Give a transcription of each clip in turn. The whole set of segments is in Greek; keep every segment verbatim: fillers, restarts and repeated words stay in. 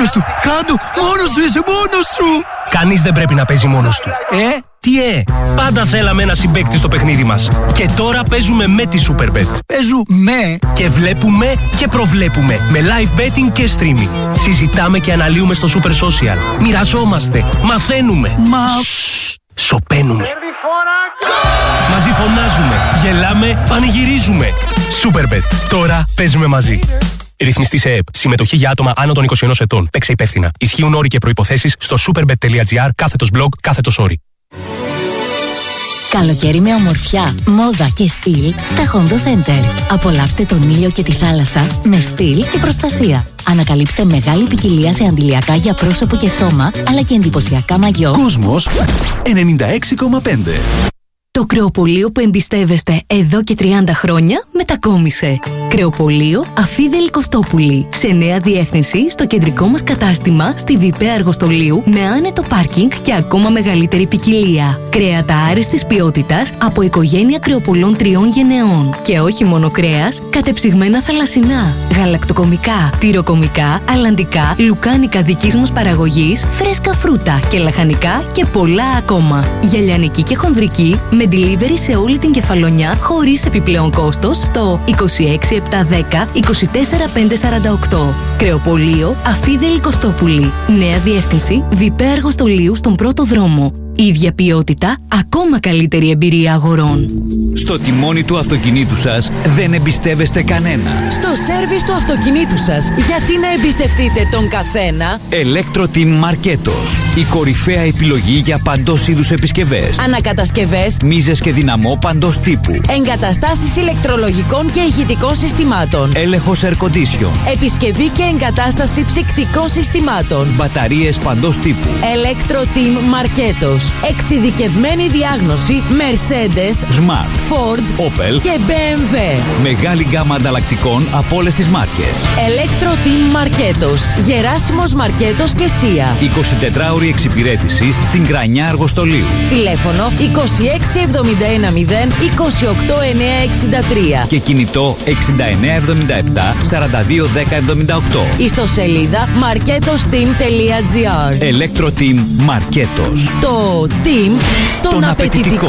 Μόνος του, κάτω, μόνος σου είσαι, μόνος σου. Κανείς δεν πρέπει να παίζει μόνος του. Ε? Τι ε, πάντα θέλαμε ένα συμπαίκτη στο παιχνίδι μας. Και τώρα παίζουμε με τη Superbet. Παίζουμε και βλέπουμε και προβλέπουμε με live betting και streaming. Συζητάμε και αναλύουμε στο Super Social. Μοιραζόμαστε, μαθαίνουμε. Μα... Σωπαίνουμε. Μαζί φωνάζουμε, γελάμε, πανηγυρίζουμε. Superbet. Τώρα παίζουμε μαζί. Ρυθμιστή σε ΕΕΠ. Συμμετοχή για άτομα άνω των είκοσι ενός ετών. Παίξε υπεύθυνα. Ισχύουν όροι και προϋποθέσεις στο superbet.gr κάθετος blog κάθετος όροι. Καλοκαίρι με ομορφιά, μόδα και στυλ στα Hondo Center. Απολαύστε τον ήλιο και τη θάλασσα με στυλ και προστασία. Ανακαλύψτε μεγάλη ποικιλία σε αντιλιακά για πρόσωπο και σώμα, αλλά και εντυπωσιακά μαγιό. Κόσμος ενενήντα έξι κόμμα πέντε. Το κρεοπωλείο που εμπιστεύεστε εδώ και τριάντα χρόνια μετακόμισε. Κρεοπωλείο Αφίδελη Κωστόπουλη. Σε νέα διεύθυνση στο κεντρικό μας κατάστημα στη Βιπέ Αργοστολίου με άνετο πάρκινγκ και ακόμα μεγαλύτερη ποικιλία. Κρέατα άριστης ποιότητας από οικογένεια κρεοπωλών τριών γενεών. Και όχι μόνο κρέας, κατεψυγμένα θαλασσινά, γαλακτοκομικά, τυροκομικά, αλλαντικά, λουκάνικα δικής μας παραγωγής, φρέσκα φρούτα και λαχανικά και πολλά ακόμα. Γυαλιανική και χονδρική με delivery σε όλη την Κεφαλονιά χωρίς επιπλέον κόστος στο είκοσι έξι επτακόσια δέκα είκοσι τέσσερα πεντακόσια σαράντα οκτώ. Κρεοπωλείο Αφίδελη Κωστόπουλη. Νέα διεύθυνση Βιπέ Αργοστολίου στον πρώτο δρόμο. Ίδια ποιότητα, ακόμα καλύτερη εμπειρία αγορών. Στο τιμόνι του αυτοκινήτου σας δεν εμπιστεύεστε κανένα. Στο σέρβις του αυτοκινήτου σας, γιατί να εμπιστευτείτε τον καθένα? Electro-Team Marketos. Η κορυφαία επιλογή για παντός είδους επισκευές. Ανακατασκευές, μίζες και δυναμό παντός τύπου. εγκαταστάσεις ηλεκτρολογικών και ηχητικών συστημάτων. Έλεγχος air condition. Επισκευή και εγκατάσταση ψυκτικών συστημάτων. Μπαταρίες παντός τύπου. Electro-Team Marketos. Εξειδικευμένη διάγνωση Mercedes, Smart, Ford, Opel και μπι εμ ντάμπλιου. Μεγάλη γκάμα ανταλλακτικών από όλες τις μάρκες. Electro-Team Marketos. Γεράσιμος Μαρκέτος και Σία. εικοσιτετράωρη εξυπηρέτηση στην Κρανιά Αργοστολίου. Τηλέφωνο είκοσι έξι εβδομήντα ένα μηδέν είκοσι οκτώ εννιακόσια εξήντα τρία. Και κινητό εξήντα εννέα εβδομήντα επτά σαράντα δύο δέκα εβδομήντα οκτώ. Ιστοσελίδα marketosteam τελεία gr. Electro-Team Marketos. Το team των, των απαιτητικών.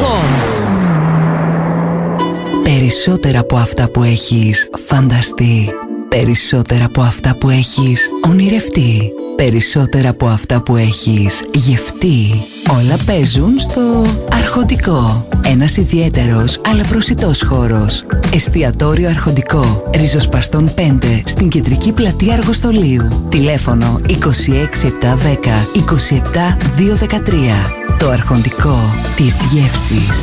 Περισσότερα από αυτά που έχεις φανταστεί. Περισσότερα από αυτά που έχεις ονειρευτεί. Περισσότερα από αυτά που έχεις γευτεί. Όλα παίζουν στο Αρχοντικό. Ένας ιδιαίτερος αλλά προσιτός χώρος. Εστιατόριο Αρχοντικό. Ριζοσπαστών πέντε στην κεντρική πλατεία Αργοστολίου. Τηλέφωνο είκοσι έξι επτακόσια δέκα είκοσι επτά διακόσια δεκατρία. Το Αρχοντικό της γεύσης.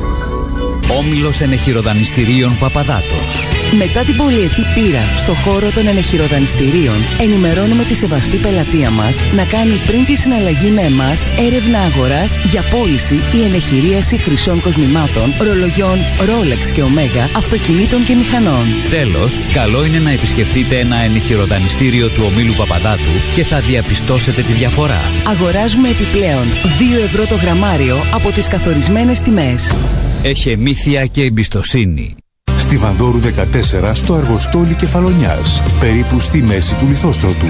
Όμιλος Ενεχειροδανιστηρίων Παπαδάτος. Μετά την πολυετή πείρα στο χώρο των ενεχειροδανιστηρίων, ενημερώνουμε τη σεβαστή πελατεία μας να κάνει πριν τη συναλλαγή με εμάς έρευνα αγοράς για πώληση ή ενεχειρίαση χρυσών κοσμημάτων, ρολογιών Rolex και Omega, αυτοκινήτων και μηχανών. Τέλος, καλό είναι να επισκεφτείτε ένα ενεχειροδανιστήριο του Ομίλου Παπαδάτου και θα διαπιστώσετε τη διαφορά. Αγοράζουμε επιπλέον δύο ευρώ το γραμμάριο από τις καθορισμένες τιμές. Έχει εμήθεια και εμπιστοσύνη. Στη Βανδόρου δεκατέσσερα στο Αργοστόλι Κεφαλονιάς, περίπου στη μέση του Λιθόστρωτου.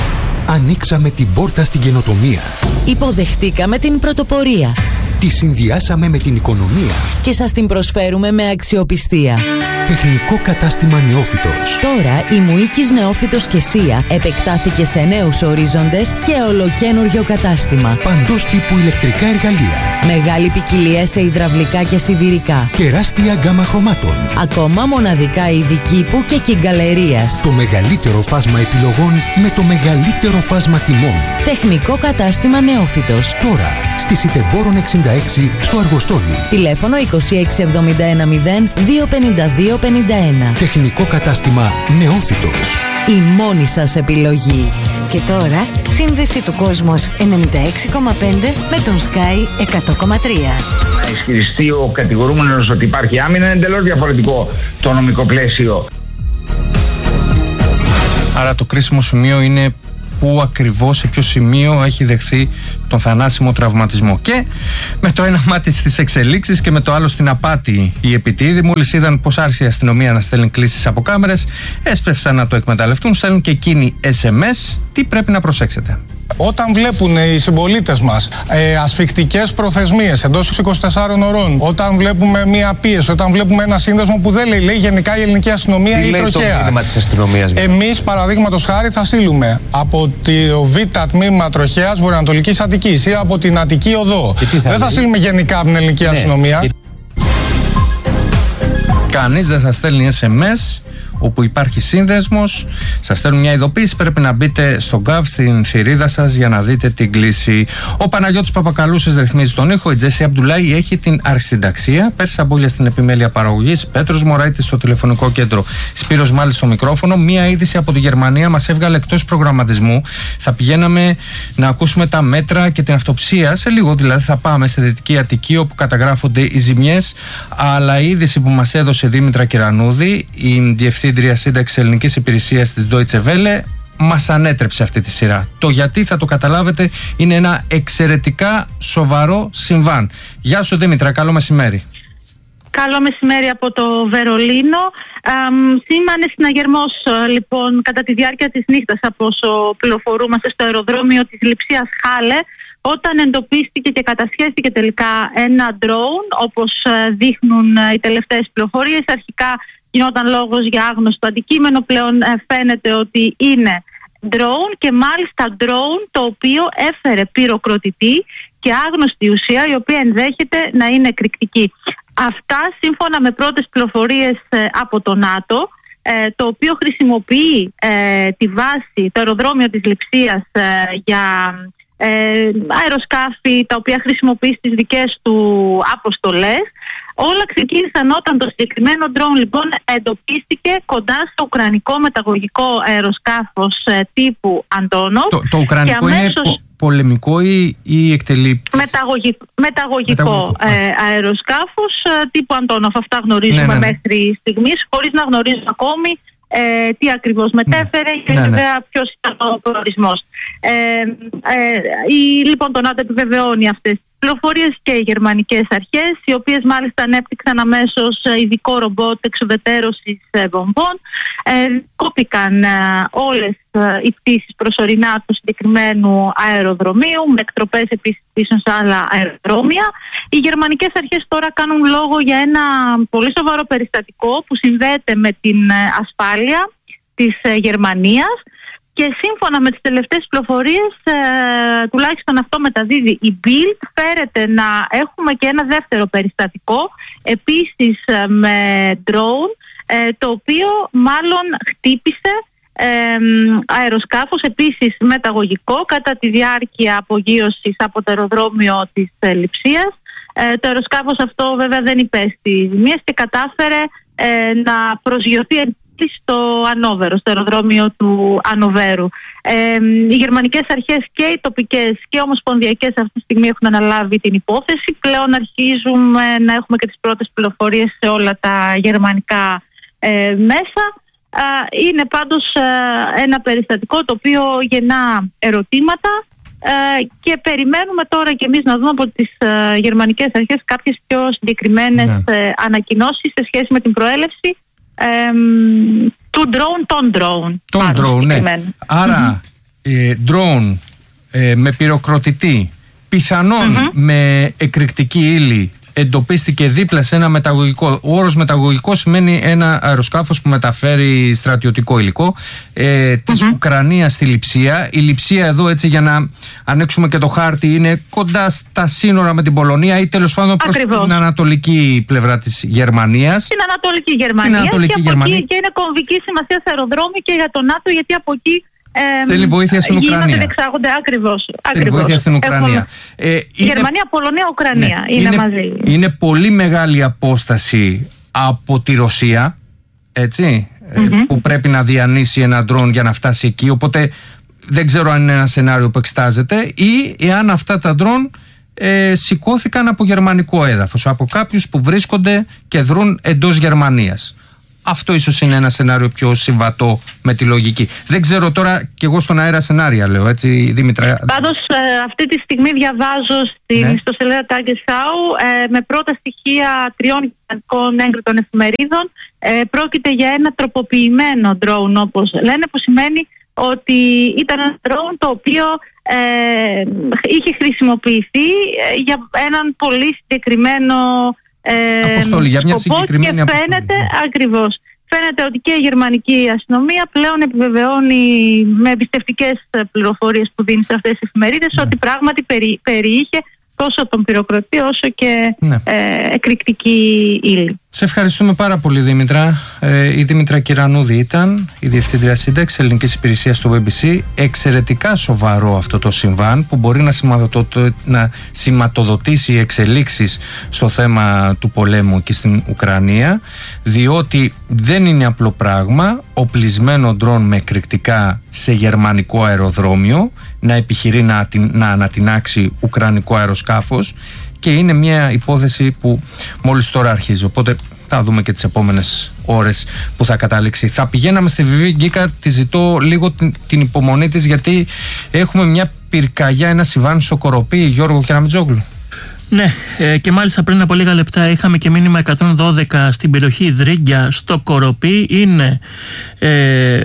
Ανοίξαμε την πόρτα στην καινοτομία. Υποδεχτήκαμε την πρωτοπορία. Τη συνδυάσαμε με την οικονομία. Και σας την προσφέρουμε με αξιοπιστία. Τεχνικό κατάστημα Νεόφυτος. Τώρα η Μουίκης Νεόφυτος και Σία επεκτάθηκε σε νέους ορίζοντες και ολοκένουργιο κατάστημα. Παντός τύπου ηλεκτρικά εργαλεία. Μεγάλη ποικιλία σε υδραυλικά και σιδηρικά. Τεράστια γκάμα χρωμάτων. Ακόμα μοναδικά είδη κήπου και κυγκαλερίας. Το μεγαλύτερο φάσμα επιλογών με το μεγαλύτερο φάσμα τιμών. Τεχνικό κατάστημα Νεόφυτος. Τώρα στη Σιτεμπόρων εξήντα έξι στο Αργοστόλι. Τηλέφωνο είκοσι έξι εβδομήντα ένα μηδέν δύο πενήντα δύο πενήντα ένα. Τεχνικό κατάστημα Νεόφυτος. Η μόνη σας επιλογή. Και τώρα, σύνδεση του Κόσμος ενενήντα έξι κόμμα πέντε με τον Sky εκατό κόμμα τρία. Να ισχυριστεί ο κατηγορούμενος ότι υπάρχει άμυνα, είναι εντελώς διαφορετικό το νομικό πλαίσιο. Άρα το κρίσιμο σημείο είναι πού ακριβώς, σε ποιο σημείο έχει δεχθεί τον θανάσιμο τραυματισμό. Και με το ένα μάτι στις εξελίξεις και με το άλλο στην απάτη οι επιτίδιοι, μόλις είδαν πως άρχισε η αστυνομία να στέλνει κλήσεις από κάμερες, έσπευσαν να το εκμεταλλευτούν, στέλνουν και εκείνοι ες εμ ες. Τι πρέπει να προσέξετε? Όταν βλέπουν οι συμπολίτες μας ε, ασφικτικές προθεσμίες εντός είκοσι τεσσάρων ωρών, όταν βλέπουμε μία πίεση, όταν βλέπουμε ένα σύνδεσμο που δεν λέει, λέει γενικά η ελληνική αστυνομία ή η τροχέα. Τι λέει το μήνυμα της αστυνομίας? Εμείς, παραδείγματος χάρη, θα στείλουμε από το Β τμήμα τροχέας Βορειοανατολικής Αττικής ή από την Αττική Οδό. Θα δεν θα στείλουμε γενικά από την ελληνική ναι. αστυνομία. Κανείς δεν σας στέλνει ες εμ ες όπου υπάρχει σύνδεσμος, σας στέλνουν μια ειδοποίηση, πρέπει να μπείτε στο γκαβ στην θηρίδα σας για να δείτε την κλίση. Ο Παναγιώτης Παπακαλούσης ρυθμίζει τον ήχο, η Τζέσι Αμπτουλάη έχει την αρχισυνταξία, Πέρση Αμπούλια στην επιμέλεια παραγωγής, Πέτρος Μωραΐτης στο τηλεφωνικό κέντρο, Σπύρος Μάλης στο μικρόφωνο. Μια είδηση από τη Γερμανία μας έβγαλε εκτός προγραμματισμού. Θα πηγαίναμε να ακούσουμε τα μέτρα και την αυτοψία σε λίγο, δηλαδή θα πάμε στη Δυτική Αττική όπου καταγράφονται οι ζημιές, αλλά η είδηση που μας έδωσε Δήμητρα Κυρανούδη, η διευθύντρια σύνταξη ελληνικής υπηρεσίας της Deutsche Welle, μας ανέτρεψε αυτή τη σειρά. Το γιατί θα το καταλάβετε, είναι ένα εξαιρετικά σοβαρό συμβάν. Γεια σου Δήμητρα, καλό μεσημέρι. Καλό μεσημέρι από το Βερολίνο. Σήμανε συναγερμός λοιπόν κατά τη διάρκεια της νύχτας, από όσο πληροφορούμαστε, στο αεροδρόμιο της Λειψίας Χάλε, όταν εντοπίστηκε και κατασχέστηκε τελικά ένα drone, όπως δείχνουν οι τελευταίες πληροφορίες. Αρχικά γινόταν λόγος για άγνωστο αντικείμενο, πλέον φαίνεται ότι είναι drone, και μάλιστα drone το οποίο έφερε πυροκροτητή και άγνωστη ουσία, η οποία ενδέχεται να είναι εκρηκτική. Αυτά σύμφωνα με πρώτες πληροφορίες από το ΝΑΤΟ, το οποίο χρησιμοποιεί τη βάση, το αεροδρόμιο της Λειψίας για αεροσκάφη τα οποία χρησιμοποιεί στις δικές του αποστολές. Όλα ξεκίνησαν όταν το συγκεκριμένο drone λοιπόν εντοπίστηκε κοντά στο ουκρανικό μεταγωγικό αεροσκάφος τύπου Αντόνοφ. Το, το ουκρανικό αμέσως... είναι πο, πολεμικό ή, ή εκτελεί... Μεταγωγικό, μεταγωγικό ε, αεροσκάφος τύπου Αντόνοφ. Αυτά γνωρίζουμε ναι, ναι, ναι. μέχρι στιγμής, χωρίς να γνωρίζουμε ακόμη Ε, τι ακριβώς μετέφερε ναι. και ναι, βέβαια ναι. ποιος ήταν ο προορισμός. Ε, ε, η, λοιπόν, το ΝΑΤΟ επιβεβαιώνει αυτές τις πληροφορίες και οι γερμανικές αρχές, οι οποίες μάλιστα ανέπτυξαν αμέσως ειδικό ρομπότ εξουδετερώσης βομβών. Ε, κόπηκαν ε, όλες ε, οι πτήσεις προσωρινά του συγκεκριμένου αεροδρομίου, με εκτροπές επίσης πίσω σε άλλα αεροδρόμια. Οι γερμανικές αρχές τώρα κάνουν λόγο για ένα πολύ σοβαρό περιστατικό που συνδέεται με την ασφάλεια της ε, Γερμανίας. Και σύμφωνα με τις τελευταίες πληροφορίες, ε, τουλάχιστον αυτό μεταδίδει η Bild, φέρεται να έχουμε και ένα δεύτερο περιστατικό, επίσης ε, με drone, ε, το οποίο μάλλον χτύπησε ε, αεροσκάφος, επίσης μεταγωγικό, κατά τη διάρκεια απογείωσης από το αεροδρόμιο της ε, Λειψίας. Ε, το αεροσκάφος αυτό βέβαια δεν υπέστη ζημίες και κατάφερε ε, να προσγειωθεί στο Ανόβερο, στο αεροδρόμιο του Ανοβέρου. Ε, οι γερμανικές αρχές και οι τοπικές και ομοσπονδιακές αυτή τη στιγμή έχουν αναλάβει την υπόθεση. Πλέον αρχίζουμε να έχουμε και τις πρώτες πληροφορίες σε όλα τα γερμανικά ε, μέσα. Ε, είναι πάντως ε, ένα περιστατικό το οποίο γεννά ερωτήματα ε, και περιμένουμε τώρα και εμείς να δούμε από τις ε, γερμανικές αρχές κάποιες πιο συγκεκριμένες ναι. ε, ανακοινώσεις σε σχέση με την προέλευση Ε, του drone, τον drone. Τον drone, ναι. Άρα, mm-hmm. ε, drone ε, με πυροκροτητή, πιθανόν mm-hmm. με εκρηκτική ύλη, εντοπίστηκε δίπλα σε ένα μεταγωγικό. Ο όρος μεταγωγικό σημαίνει ένα αεροσκάφος που μεταφέρει στρατιωτικό υλικό ε, της mm-hmm. Ουκρανίας στη Λειψία. Η Λειψία εδώ, έτσι για να ανοίξουμε και το χάρτη, είναι κοντά στα σύνορα με την Πολωνία ή τέλος πάντων προς την ανατολική πλευρά της Γερμανίας. Στην ανατολική Γερμανία. Στην ανατολική και, Γερμανία. Και είναι κομβική σημασία σε αεροδρόμιο και για το ΝΑΤΟ, γιατί από εκεί Ε, Θέλει βοήθεια στην Ουκρανία. Εξάγονται ακριβώς. Θέλει βοήθεια στην Ουκρανία. Ε, είναι, Γερμανία, Πολωνία, Ουκρανία. Ναι, είναι, είναι μαζί. Είναι πολύ μεγάλη απόσταση από τη Ρωσία, έτσι, mm-hmm. ε, που πρέπει να διανύσει ένα ντρόν για να φτάσει εκεί. Οπότε δεν ξέρω αν είναι ένα σενάριο που εξτάζεται ή εάν αυτά τα ντρόν ε, σηκώθηκαν από γερμανικό έδαφος, από κάποιους που βρίσκονται και δρούν εντός Γερμανίας. Αυτό ίσως είναι ένα σενάριο πιο συμβατό με τη λογική. Δεν ξέρω τώρα, κι εγώ στον αέρα σενάρια λέω, έτσι, Δήμητρα. Πάντως ε, αυτή τη στιγμή διαβάζω στην ναι. ιστοσελίδα Tagesschau ε, με πρώτα στοιχεία τριών γερμανικών έγκριτων εφημερίδων. Ε, πρόκειται για ένα τροποποιημένο drone, όπως λένε, που σημαίνει ότι ήταν ένα drone το οποίο ε, είχε χρησιμοποιηθεί για έναν πολύ συγκεκριμένο ε, αποστολή, για μια σκοπό συγκεκριμένη και φαίνεται ακριβώς. Φαίνεται ότι και η γερμανική αστυνομία πλέον επιβεβαιώνει με εμπιστευτικές πληροφορίες που δίνει σε αυτές τις εφημερίδες ναι. ότι πράγματι περι, περιείχε τόσο τον πυροκροτή όσο και ναι. ε, εκρηκτική ύλη. Σε ευχαριστούμε πάρα πολύ, Δήμητρα. Ε, η Δήμητρα Κυρανούδη ήταν η Διευθύντρια Σύνταξης Ελληνικής Υπηρεσίας του μπι μπι σι. Εξαιρετικά σοβαρό αυτό το συμβάν που μπορεί να, σηματοδο... να σηματοδοτήσει εξελίξεις στο θέμα του πολέμου και στην Ουκρανία, διότι δεν είναι απλό πράγμα οπλισμένο ντρόν με εκρηκτικά σε γερμανικό αεροδρόμιο να επιχειρεί να, να ανατινάξει ουκρανικό αεροσκάφος, και είναι μια υπόθεση που μόλις τώρα αρχίζει, οπότε θα δούμε και τις επόμενες ώρες που θα καταλήξει. Θα πηγαίναμε στη Βιβί Γκίκα, τη ζητώ λίγο την, την υπομονή της, γιατί έχουμε μια πυρκαγιά, ένα συμβάν στο Κοροπή, Γιώργο Κεραμετζόγλου. Ναι, ε, και μάλιστα πριν από λίγα λεπτά είχαμε και μήνυμα εκατόν δώδεκα στην περιοχή Δρίγκια στο Κοροπή. Είναι... Ε,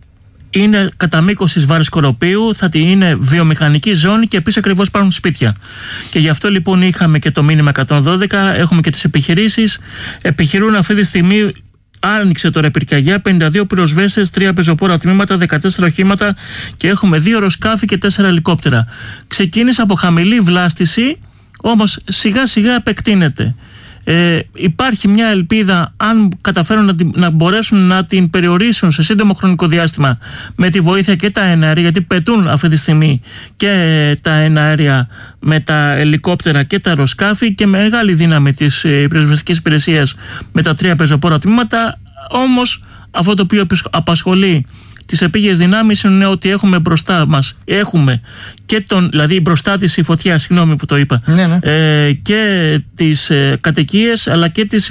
είναι κατά μήκος της Βάρης Κοροπίου, θα την είναι βιομηχανική ζώνη και επίσης ακριβώς υπάρχουν σπίτια. Και γι' αυτό λοιπόν είχαμε και το μήνυμα εκατόν δώδεκα, έχουμε και τις επιχειρήσεις. Επιχειρούν αυτή τη στιγμή, άνοιξε τώρα πυρκαγιά, πενήντα δύο πυροσβέστες, τρία πεζοπόρα τμήματα, δεκατέσσερα οχήματα και έχουμε δύο αεροσκάφη και τέσσερα ελικόπτερα. Ξεκίνησε από χαμηλή βλάστηση, όμως σιγά σιγά επεκτείνεται. Ε, υπάρχει μια ελπίδα, αν καταφέρουν να, την, να μπορέσουν να την περιορίσουν σε σύντομο χρονικό διάστημα με τη βοήθεια και τα εναέρια, γιατί πετούν αυτή τη στιγμή και τα εναέρια με τα ελικόπτερα και τα αεροσκάφη και μεγάλη δύναμη της πυροσβεστικής υπηρεσίας με τα τρία πεζοπόρα τμήματα. Όμως αυτό το οποίο απασχολεί τις επίγειες δυνάμεις είναι ότι έχουμε μπροστά μας, έχουμε και τον, δηλαδή μπροστά της η φωτιά, συγγνώμη που το είπα, ναι, ναι. Ε, και τις ε, κατοικίες αλλά και τις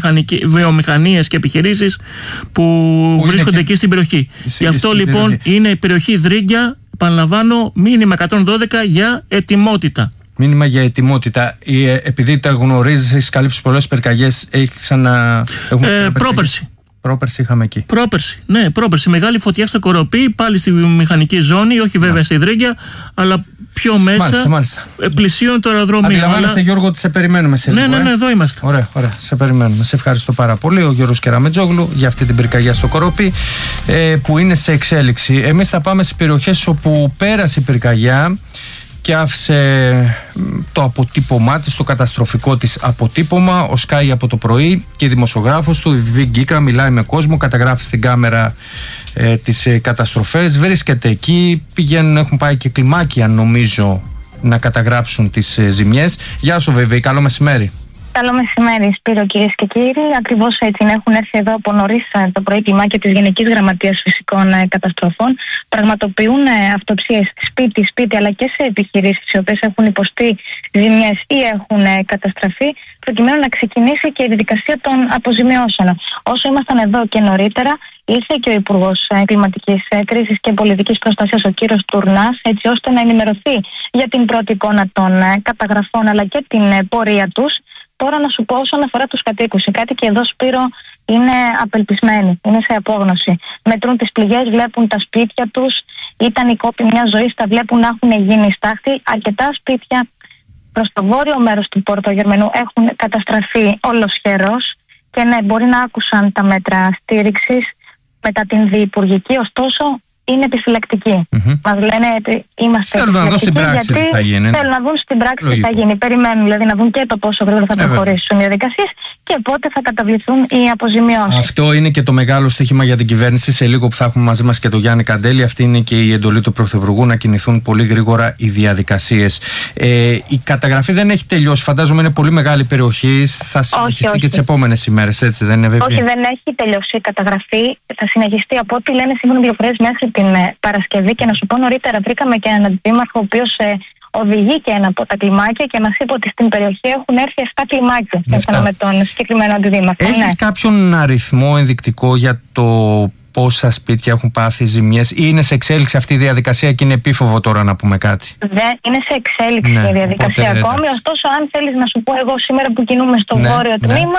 βιομηχανίες και επιχειρήσεις που, που βρίσκονται και... εκεί στην περιοχή. Εσύ, Γι' αυτό λοιπόν περιοχή. Είναι η περιοχή Δρίγκια, επαναλαμβάνω, μήνυμα εκατόν δώδεκα για ετοιμότητα. Μήνυμα για ετοιμότητα. Επειδή τα γνωρίζεις, έχεις καλύψει πολλές πυρκαγιές, έχει ξανα... Ε, πρόπερση. Πρόπερση είχαμε εκεί. Πρόπερση, ναι, πρόπερση. Μεγάλη φωτιά στο Κοροπή, πάλι στη βιομηχανική ζώνη, όχι βέβαια στη Δρίγκια, αλλά πιο μέσα. Μάλιστα, μάλιστα. Πλησίων το αεροδρόμιο. Αντιλαμβάνεστε, αλλά... Γιώργο, ότι σε περιμένουμε σε λίγο. Ναι, ναι, ναι, εδώ είμαστε. Ωραία, ωραία, σε περιμένουμε. Σε ευχαριστώ πάρα πολύ, ο Γιώργος Κεραμετζόγλου, για αυτή την πυρκαγιά στο Κοροπή, ε, που είναι σε εξέλιξη. Εμείς θα πάμε στις περιοχές όπου πέρασε η πυρκαγιά και άφησε το αποτύπωμά της, το καταστροφικό της αποτύπωμα. Ο Σκάι από το πρωί και η δημοσιογράφος του, η Βιβί Γκίκα, μιλάει με κόσμο, καταγράφει στην κάμερα ε, τις ε, καταστροφές, βρίσκεται εκεί, πηγαίνουν, έχουν πάει και κλιμάκια νομίζω να καταγράψουν τις ε, ζημιές. Γεια σου Βιβί, καλό μεσημέρι. Καλό μεσημέρι, Σπύρο, κυρίες και κύριοι. Ακριβώς έτσι έχουν έρθει εδώ από νωρίς το πρωί κλιμάκια της Γενικής Γραμματείας Φυσικών Καταστροφών. Πραγματοποιούν αυτοψίες σπίτι-σπίτι αλλά και σε επιχειρήσεις οι οποίες έχουν υποστεί ζημιές ή έχουν καταστραφεί, προκειμένου να ξεκινήσει και η διαδικασία των αποζημιώσεων. Όσο ήμασταν εδώ και νωρίτερα, ήρθε και ο Υπουργός Κλιματικής Κρίσης και Πολιτικής Προστασίας, ο κύριος Τουρνάς, έτσι ώστε να ενημερωθεί για την πρώτη εικόνα των καταγραφών αλλά και την πορεία τους. Τώρα να σου πω όσον αφορά τους κατοίκους. Οι κάτοικοι εδώ, Σπύρο, είναι απελπισμένοι, είναι σε απόγνωση. Μετρούν τις πληγές, βλέπουν τα σπίτια τους, ήταν οι κόποι μια ζωή, τα βλέπουν να έχουν γίνει στάχτη. Αρκετά σπίτια προς το βόρειο μέρος του Πορτογερμενού έχουν καταστραφεί ολοσχερός και ναι, μπορεί να άκουσαν τα μέτρα στήριξης μετά την διυπουργική, ωστόσο είναι επιφυλακτικοί. Mm-hmm. Μας λένε ότι είμαστε θέλουν να δουν στην πράξη γιατί θα γίνει. Θέλουν να δουν στην πράξη τι θα γίνει. Περιμένουν δηλαδή να δουν και το πόσο γρήγορα θα προχωρήσουν οι διαδικασίες και πότε θα καταβληθούν οι αποζημιώσεις. Αυτό είναι και το μεγάλο στοίχημα για την κυβέρνηση. Σε λίγο που θα έχουμε μαζί μας και τον Γιάννη Καντέλη, αυτή είναι και η εντολή του Πρωθυπουργού, να κινηθούν πολύ γρήγορα οι διαδικασίες. Ε, η καταγραφή δεν έχει τελειώσει. Φαντάζομαι είναι πολύ μεγάλη περιοχή. Θα συνεχιστεί όχι, και τις επόμενες ημέρες, έτσι δεν είναι βέβαια? Όχι, δεν έχει τελειώσει η καταγραφή. Θα συνεχιστεί από ό,τι λένε σύμφωνα με πληροφορίες μέχρι την Παρασκευή. Και να σου πω, νωρίτερα βρήκαμε και έναν αντιδήμαρχο, ο οποίος ε, οδηγεί και ένα από τα κλιμάκια και μας είπε ότι στην περιοχή έχουν έρθει επτά κλιμάκια, σύμφωνα με τον συγκεκριμένο αντιδήμαρχο. Έχεις ναι. κάποιον αριθμό ενδεικτικό για το πόσα σπίτια έχουν πάθει ζημιές, ή είναι σε εξέλιξη αυτή η διαδικασία και είναι επίφοβο τώρα να πούμε κάτι? Δεν είναι σε εξέλιξη ναι, η διαδικασία οπότε, ακόμη. Ωστόσο, αν θέλεις να σου πω εγώ σήμερα που κινούμε στο ναι, βόρειο ναι. τμήμα,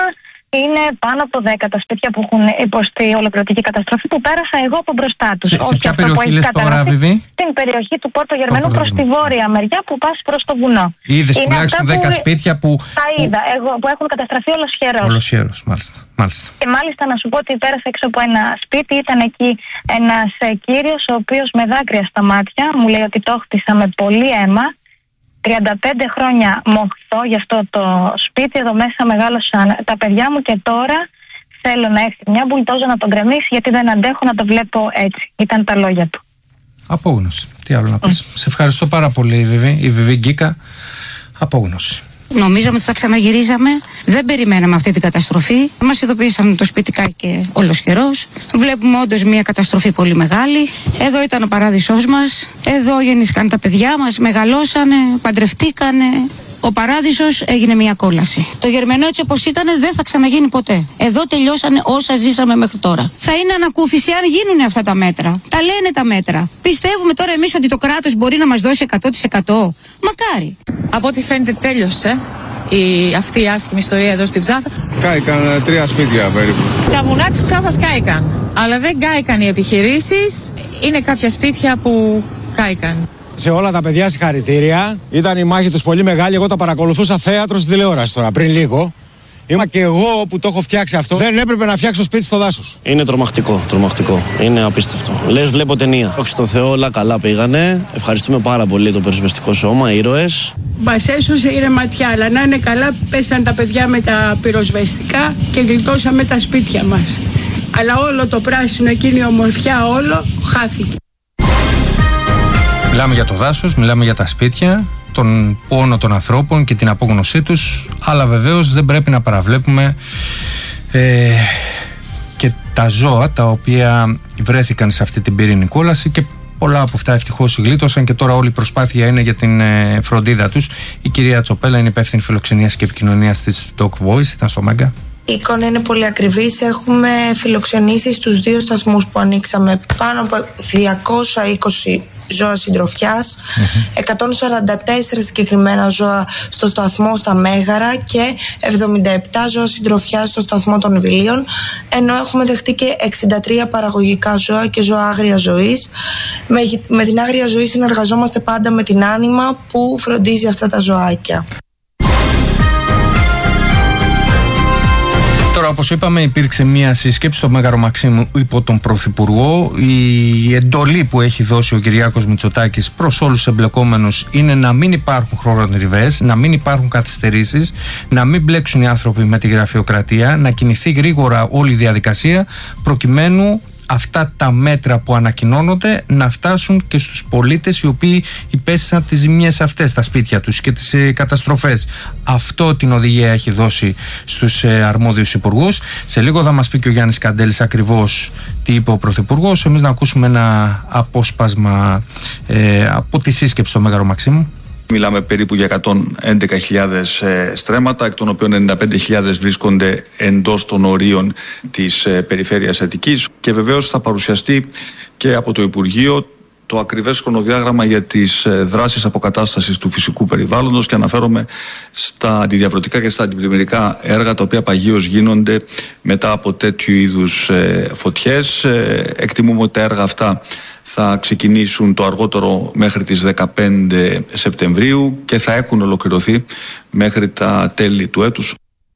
Είναι πάνω από δέκα τα σπίτια που έχουν υποστεί ολοκληρωτική καταστροφή που πέρασα εγώ από μπροστά τους. Σε, σε ποια περιοχή λες τώρα, Βιβί? Στην περιοχή του Πόρτο Γερμανού προς τη βόρεια μεριά που πας προς το βουνό. Είδες τουλάχιστον δέκα σπίτια που... Τα είδα, εγώ, που έχουν καταστραφεί ολοσχερός. Ολοσχερός, μάλιστα, μάλιστα. Και μάλιστα να σου πω ότι πέρασα έξω από ένα σπίτι, ήταν εκεί ένας κύριος ο οποίος με δάκρυα στα μάτια μου λέει ότι το χτίσα με πολύ αίμα. τριάντα πέντε χρόνια μοχθώ για αυτό το σπίτι, εδώ μέσα μεγάλωσαν τα παιδιά μου και τώρα θέλω να έρθει μια μπουλντόζα να τον γκρεμίσει γιατί δεν αντέχω να το βλέπω έτσι. Ήταν τα λόγια του. Απόγνωση. Τι άλλο να πεις. Mm. Σε ευχαριστώ πάρα πολύ η Βιβί, η Βιβί Γκίκα. Απόγνωση. Νομίζαμε ότι θα ξαναγυρίζαμε. Δεν περιμέναμε αυτή την καταστροφή. Μας ειδοποίησαν το σπίτι και ολοσχερός. Βλέπουμε όντως μια καταστροφή πολύ μεγάλη. Εδώ ήταν ο παράδεισός μας. Εδώ γεννήθηκαν τα παιδιά μας, μεγαλώσανε, παντρευτήκανε. Ο παράδεισος έγινε μια κόλαση. Το Γερμανό έτσι όπως ήταν δεν θα ξαναγίνει ποτέ. Εδώ τελειώσανε όσα ζήσαμε μέχρι τώρα. Θα είναι ανακούφιση αν γίνουν αυτά τα μέτρα. Τα λένε τα μέτρα. Πιστεύουμε τώρα εμείς ότι το κράτος μπορεί να μας δώσει εκατό τοις εκατό. Μακάρι. Από ό,τι φαίνεται τέλειωσε η, αυτή η άσχημη ιστορία εδώ στην Ψάθα. Κάηκαν τρία σπίτια περίπου. Τα βουνά της Ψάθας κάηκαν. Αλλά δεν κάηκαν οι επιχειρήσεις. Είναι κάποια σπίτια που κάηκαν. Σε όλα τα παιδιά συγχαρητήρια. Ήταν η μάχη τους πολύ μεγάλη. Εγώ τα παρακολουθούσα θέατρο στην τηλεόραση τώρα, πριν λίγο. Είμαι και εγώ που το έχω φτιάξει αυτό. Δεν έπρεπε να φτιάξω σπίτι στο δάσος. Είναι τρομακτικό, τρομακτικό. Είναι απίστευτο. Λες, βλέπω ταινία. Όχι στον Θεό, όλα καλά πήγανε. Ευχαριστούμε πάρα πολύ το πυροσβεστικό σώμα, ήρωες. Μας έσωσε η ρεματιά, αλλά να είναι καλά, πέσαν τα παιδιά με τα πυροσβεστικά και γλιτώσαμε τα σπίτια μας. Αλλά όλο το πράσινο, εκείνη η ομορφιά, όλο χάθηκε. Μιλάμε για το δάσος, μιλάμε για τα σπίτια, τον πόνο των ανθρώπων και την απόγνωσή τους, αλλά βεβαίως δεν πρέπει να παραβλέπουμε ε, και τα ζώα τα οποία βρέθηκαν σε αυτή την πυρηνική κόλαση και πολλά από αυτά ευτυχώς γλίτωσαν και τώρα όλη η προσπάθεια είναι για την ε, φροντίδα τους. Η κυρία Τσοπέλα είναι υπεύθυνη φιλοξενίας και επικοινωνίας της Doc Voice, ήταν στο Μέγκα. Η εικόνα είναι πολύ ακριβής. Έχουμε φιλοξενήσει στους δύο σταθμούς που ανοίξαμε πάνω από διακόσια είκοσι ζώα συντροφιάς, mm-hmm. εκατόν σαράντα τέσσερα συγκεκριμένα ζώα στο σταθμό στα Μέγαρα και εβδομήντα επτά ζώα συντροφιάς στο σταθμό των Βιλίων, ενώ έχουμε δεχτεί και εξήντα τρία παραγωγικά ζώα και ζώα άγρια ζωής. Με, με την άγρια ζωή συνεργαζόμαστε πάντα με την Άνιμα που φροντίζει αυτά τα ζωάκια. Τώρα, όπως είπαμε, υπήρξε μια σύσκεψη στο Μέγαρο Μαξίμου υπό τον Πρωθυπουργό. Η εντολή που έχει δώσει ο Κυριάκος Μητσοτάκης προς όλους τους εμπλεκόμενους είναι να μην υπάρχουν χρονοτριβές, να μην υπάρχουν καθυστερήσεις, να μην μπλέξουν οι άνθρωποι με τη γραφειοκρατία, να κινηθεί γρήγορα όλη η διαδικασία προκειμένου αυτά τα μέτρα που ανακοινώνονται να φτάσουν και στους πολίτες οι οποίοι υπέστησαν τις ζημιές αυτές στα σπίτια τους και τις ε, καταστροφές. Αυτό την οδηγία έχει δώσει στους ε, αρμόδιους υπουργούς. Σε λίγο θα μας πει και ο Γιάννης Καντέλης ακριβώς τι είπε ο Πρωθυπουργός. Εμείς να ακούσουμε ένα απόσπασμα ε, από τη σύσκεψη στο Μέγαρο Μαξίμου. Μιλάμε περίπου για εκατόν έντεκα χιλιάδες ε, στρέμματα, εκ των οποίων ενενήντα πέντε χιλιάδες βρίσκονται εντός των ορίων της ε, περιφέρειας Αττικής και βεβαίως θα παρουσιαστεί και από το Υπουργείο το ακριβές χρονοδιάγραμμα για τις ε, δράσεις αποκατάστασης του φυσικού περιβάλλοντος και αναφέρομαι στα αντιδιαβρωτικά και στα αντιπλημμυρικά έργα τα οποία παγίως γίνονται μετά από τέτοιου είδους ε, φωτιές. Ε, εκτιμούμε ότι τα έργα αυτά θα ξεκινήσουν το αργότερο μέχρι τις δεκαπέντε Σεπτεμβρίου και θα έχουν ολοκληρωθεί μέχρι τα τέλη του έτους.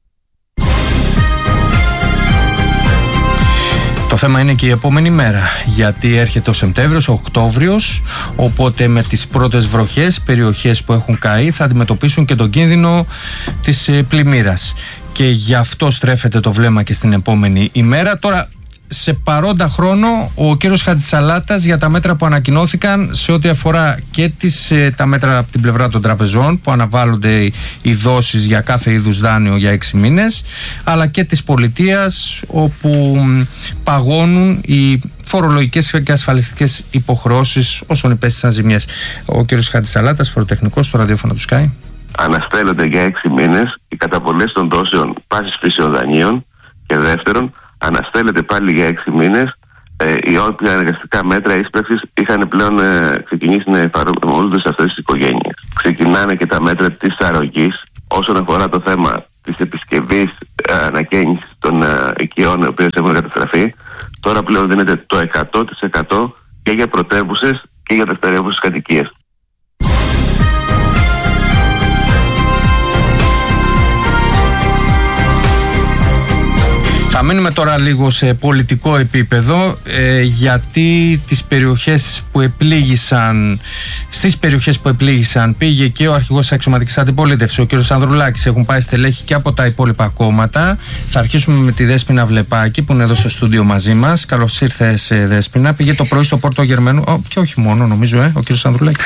Το θέμα είναι και η επόμενη μέρα, γιατί έρχεται ο Σεπτέμβριος, ο Οκτώβριος, οπότε με τις πρώτες βροχές, περιοχές που έχουν καεί θα αντιμετωπίσουν και τον κίνδυνο της πλημμύρας. Και γι' αυτό στρέφεται το βλέμμα και στην επόμενη ημέρα. Τώρα, σε παρόντα χρόνο, ο κύριος Χατζησαλάτας για τα μέτρα που ανακοινώθηκαν σε ό,τι αφορά και τις, τα μέτρα από την πλευρά των τραπεζών που αναβάλλονται οι δόσεις για κάθε είδους δάνειο για έξι μήνες, αλλά και της πολιτείας όπου παγώνουν οι φορολογικές και ασφαλιστικές υποχρεώσεις όσων υπέστησαν ζημιές. Ο κύριος Χατζησαλάτας, φοροτεχνικός στο ραδιόφωνο του Sky. Αναστέλλονται για έξι μήνες η καταβολή των δόσεων πάσης φύσεων δανείων και δεύτερον, αναστέλλεται πάλι για έξι μήνες ε, οι όποια αναγκαστικά μέτρα ίσπραξης είχαν πλέον ε, ξεκινήσει να εφαρμόζονται σε αυτές τις οικογένειες. Ξεκινάνε και τα μέτρα της αρρωγής όσον αφορά το θέμα της επισκευής ε, ανακαίνησης των ε, οικειών οι οποίες έχουν καταστραφεί. Τώρα πλέον δίνεται το εκατό τοις εκατό και για πρωτεύουσες και για δευτερεύουσες κατοικίες. Θα μείνουμε τώρα λίγο σε πολιτικό επίπεδο, ε, γιατί τις περιοχές που επλήγησαν, στις περιοχές που επλήγησαν πήγε και ο αρχηγός της αξιωματικής αντιπολίτευσης, ο κ. Ανδρουλάκης. Έχουν πάει στελέχη και από τα υπόλοιπα κόμματα. Θα αρχίσουμε με τη Δέσποινα Βλεπάκη που είναι εδώ στο στούντιο μαζί μας. Καλώς ήρθες, Δέσποινα. Πήγε το πρωί στο Πόρτο Γερμένο, και όχι μόνο νομίζω, ε, ο κ. Ανδρουλάκης.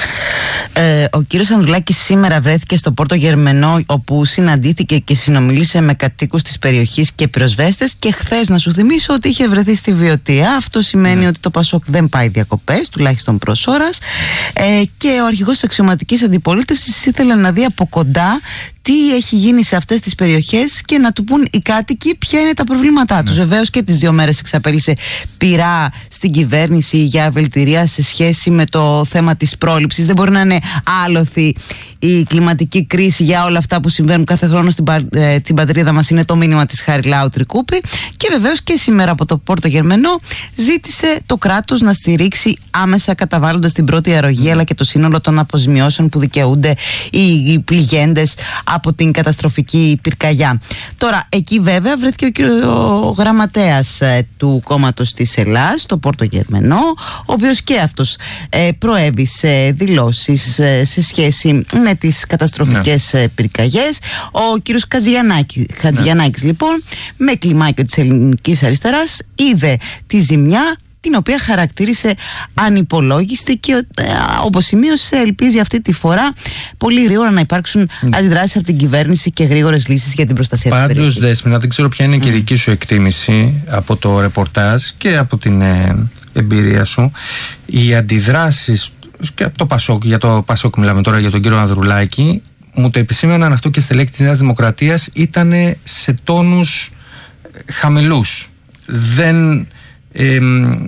Ε, ο κ. Ανδρουλάκης σήμερα βρέθηκε στο Πόρτο Γερμενό, όπου συναντήθηκε και συνομιλήσε με κατοίκους της περιοχής και πυροσβέστες. Και χθες να σου θυμίσω ότι είχε βρεθεί στη Βιωτία. Αυτό σημαίνει mm. ότι το Πασόκ δεν πάει διακοπές, τουλάχιστον προς ώρας. Ε, και ο αρχηγός της αξιωματικής αντιπολίτευσης ήθελε να δει από κοντά τι έχει γίνει σε αυτές τις περιοχές και να του πούν οι κάτοικοι ποια είναι τα προβλήματά τους. Mm. Βεβαίως και τις δύο μέρες εξαπέλυσε πειρά στην κυβέρνηση για βελτιρία σε σχέση με το θέμα της πρόληψης. Δεν μπορεί να είναι άλοθη η κλιματική κρίση για όλα αυτά που συμβαίνουν κάθε χρόνο στην, πα, ε, στην πατρίδα μας, είναι το μήνυμα της Χαριλάου Τρικούπη. Και βεβαίως και σήμερα από το Πόρτο Γερμενό ζήτησε το κράτος να στηρίξει άμεσα, καταβάλλοντας την πρώτη αρρωγή mm. αλλά και το σύνολο των αποζημιώσεων που δικαιούνται οι, οι πληγέντες από την καταστροφική πυρκαγιά. Τώρα, εκεί βέβαια βρέθηκε ο κύριο γραμματέας ε, του κόμματος της Ελλάς, το Πόρτο Γερμενό, ο οποίος και αυτός ε, προέβη σε δηλώσεις ε, σε σχέση με τις καταστροφικές ναι. πυρκαγιές. Ο κύριος Χατζηγιαννάκης, Χατζηγιαννάκης ναι. λοιπόν, με κλιμάκιο της ελληνικής αριστεράς, είδε τη ζημιά, την οποία χαρακτήρισε ανυπολόγιστη και ε, όπως σημείωσε, ελπίζει αυτή τη φορά πολύ γρήγορα να υπάρξουν mm. αντιδράσεις από την κυβέρνηση και γρήγορες λύσεις για την προστασία της περιοχής. Πάντως, Δέσποινα, δεν ξέρω ποια είναι mm. και η δική σου εκτίμηση από το ρεπορτάζ και από την ε, εμπειρία σου. Οι αντιδράσεις και από το Πασόκ, για το Πασόκ μιλάμε τώρα, για τον κύριο Ανδρουλάκη, μου το επισήμεναν αυτό και στελέχη της Νέας Δημοκρατίας, ήταν σε τόνους χαμηλούς. Δεν... Ε,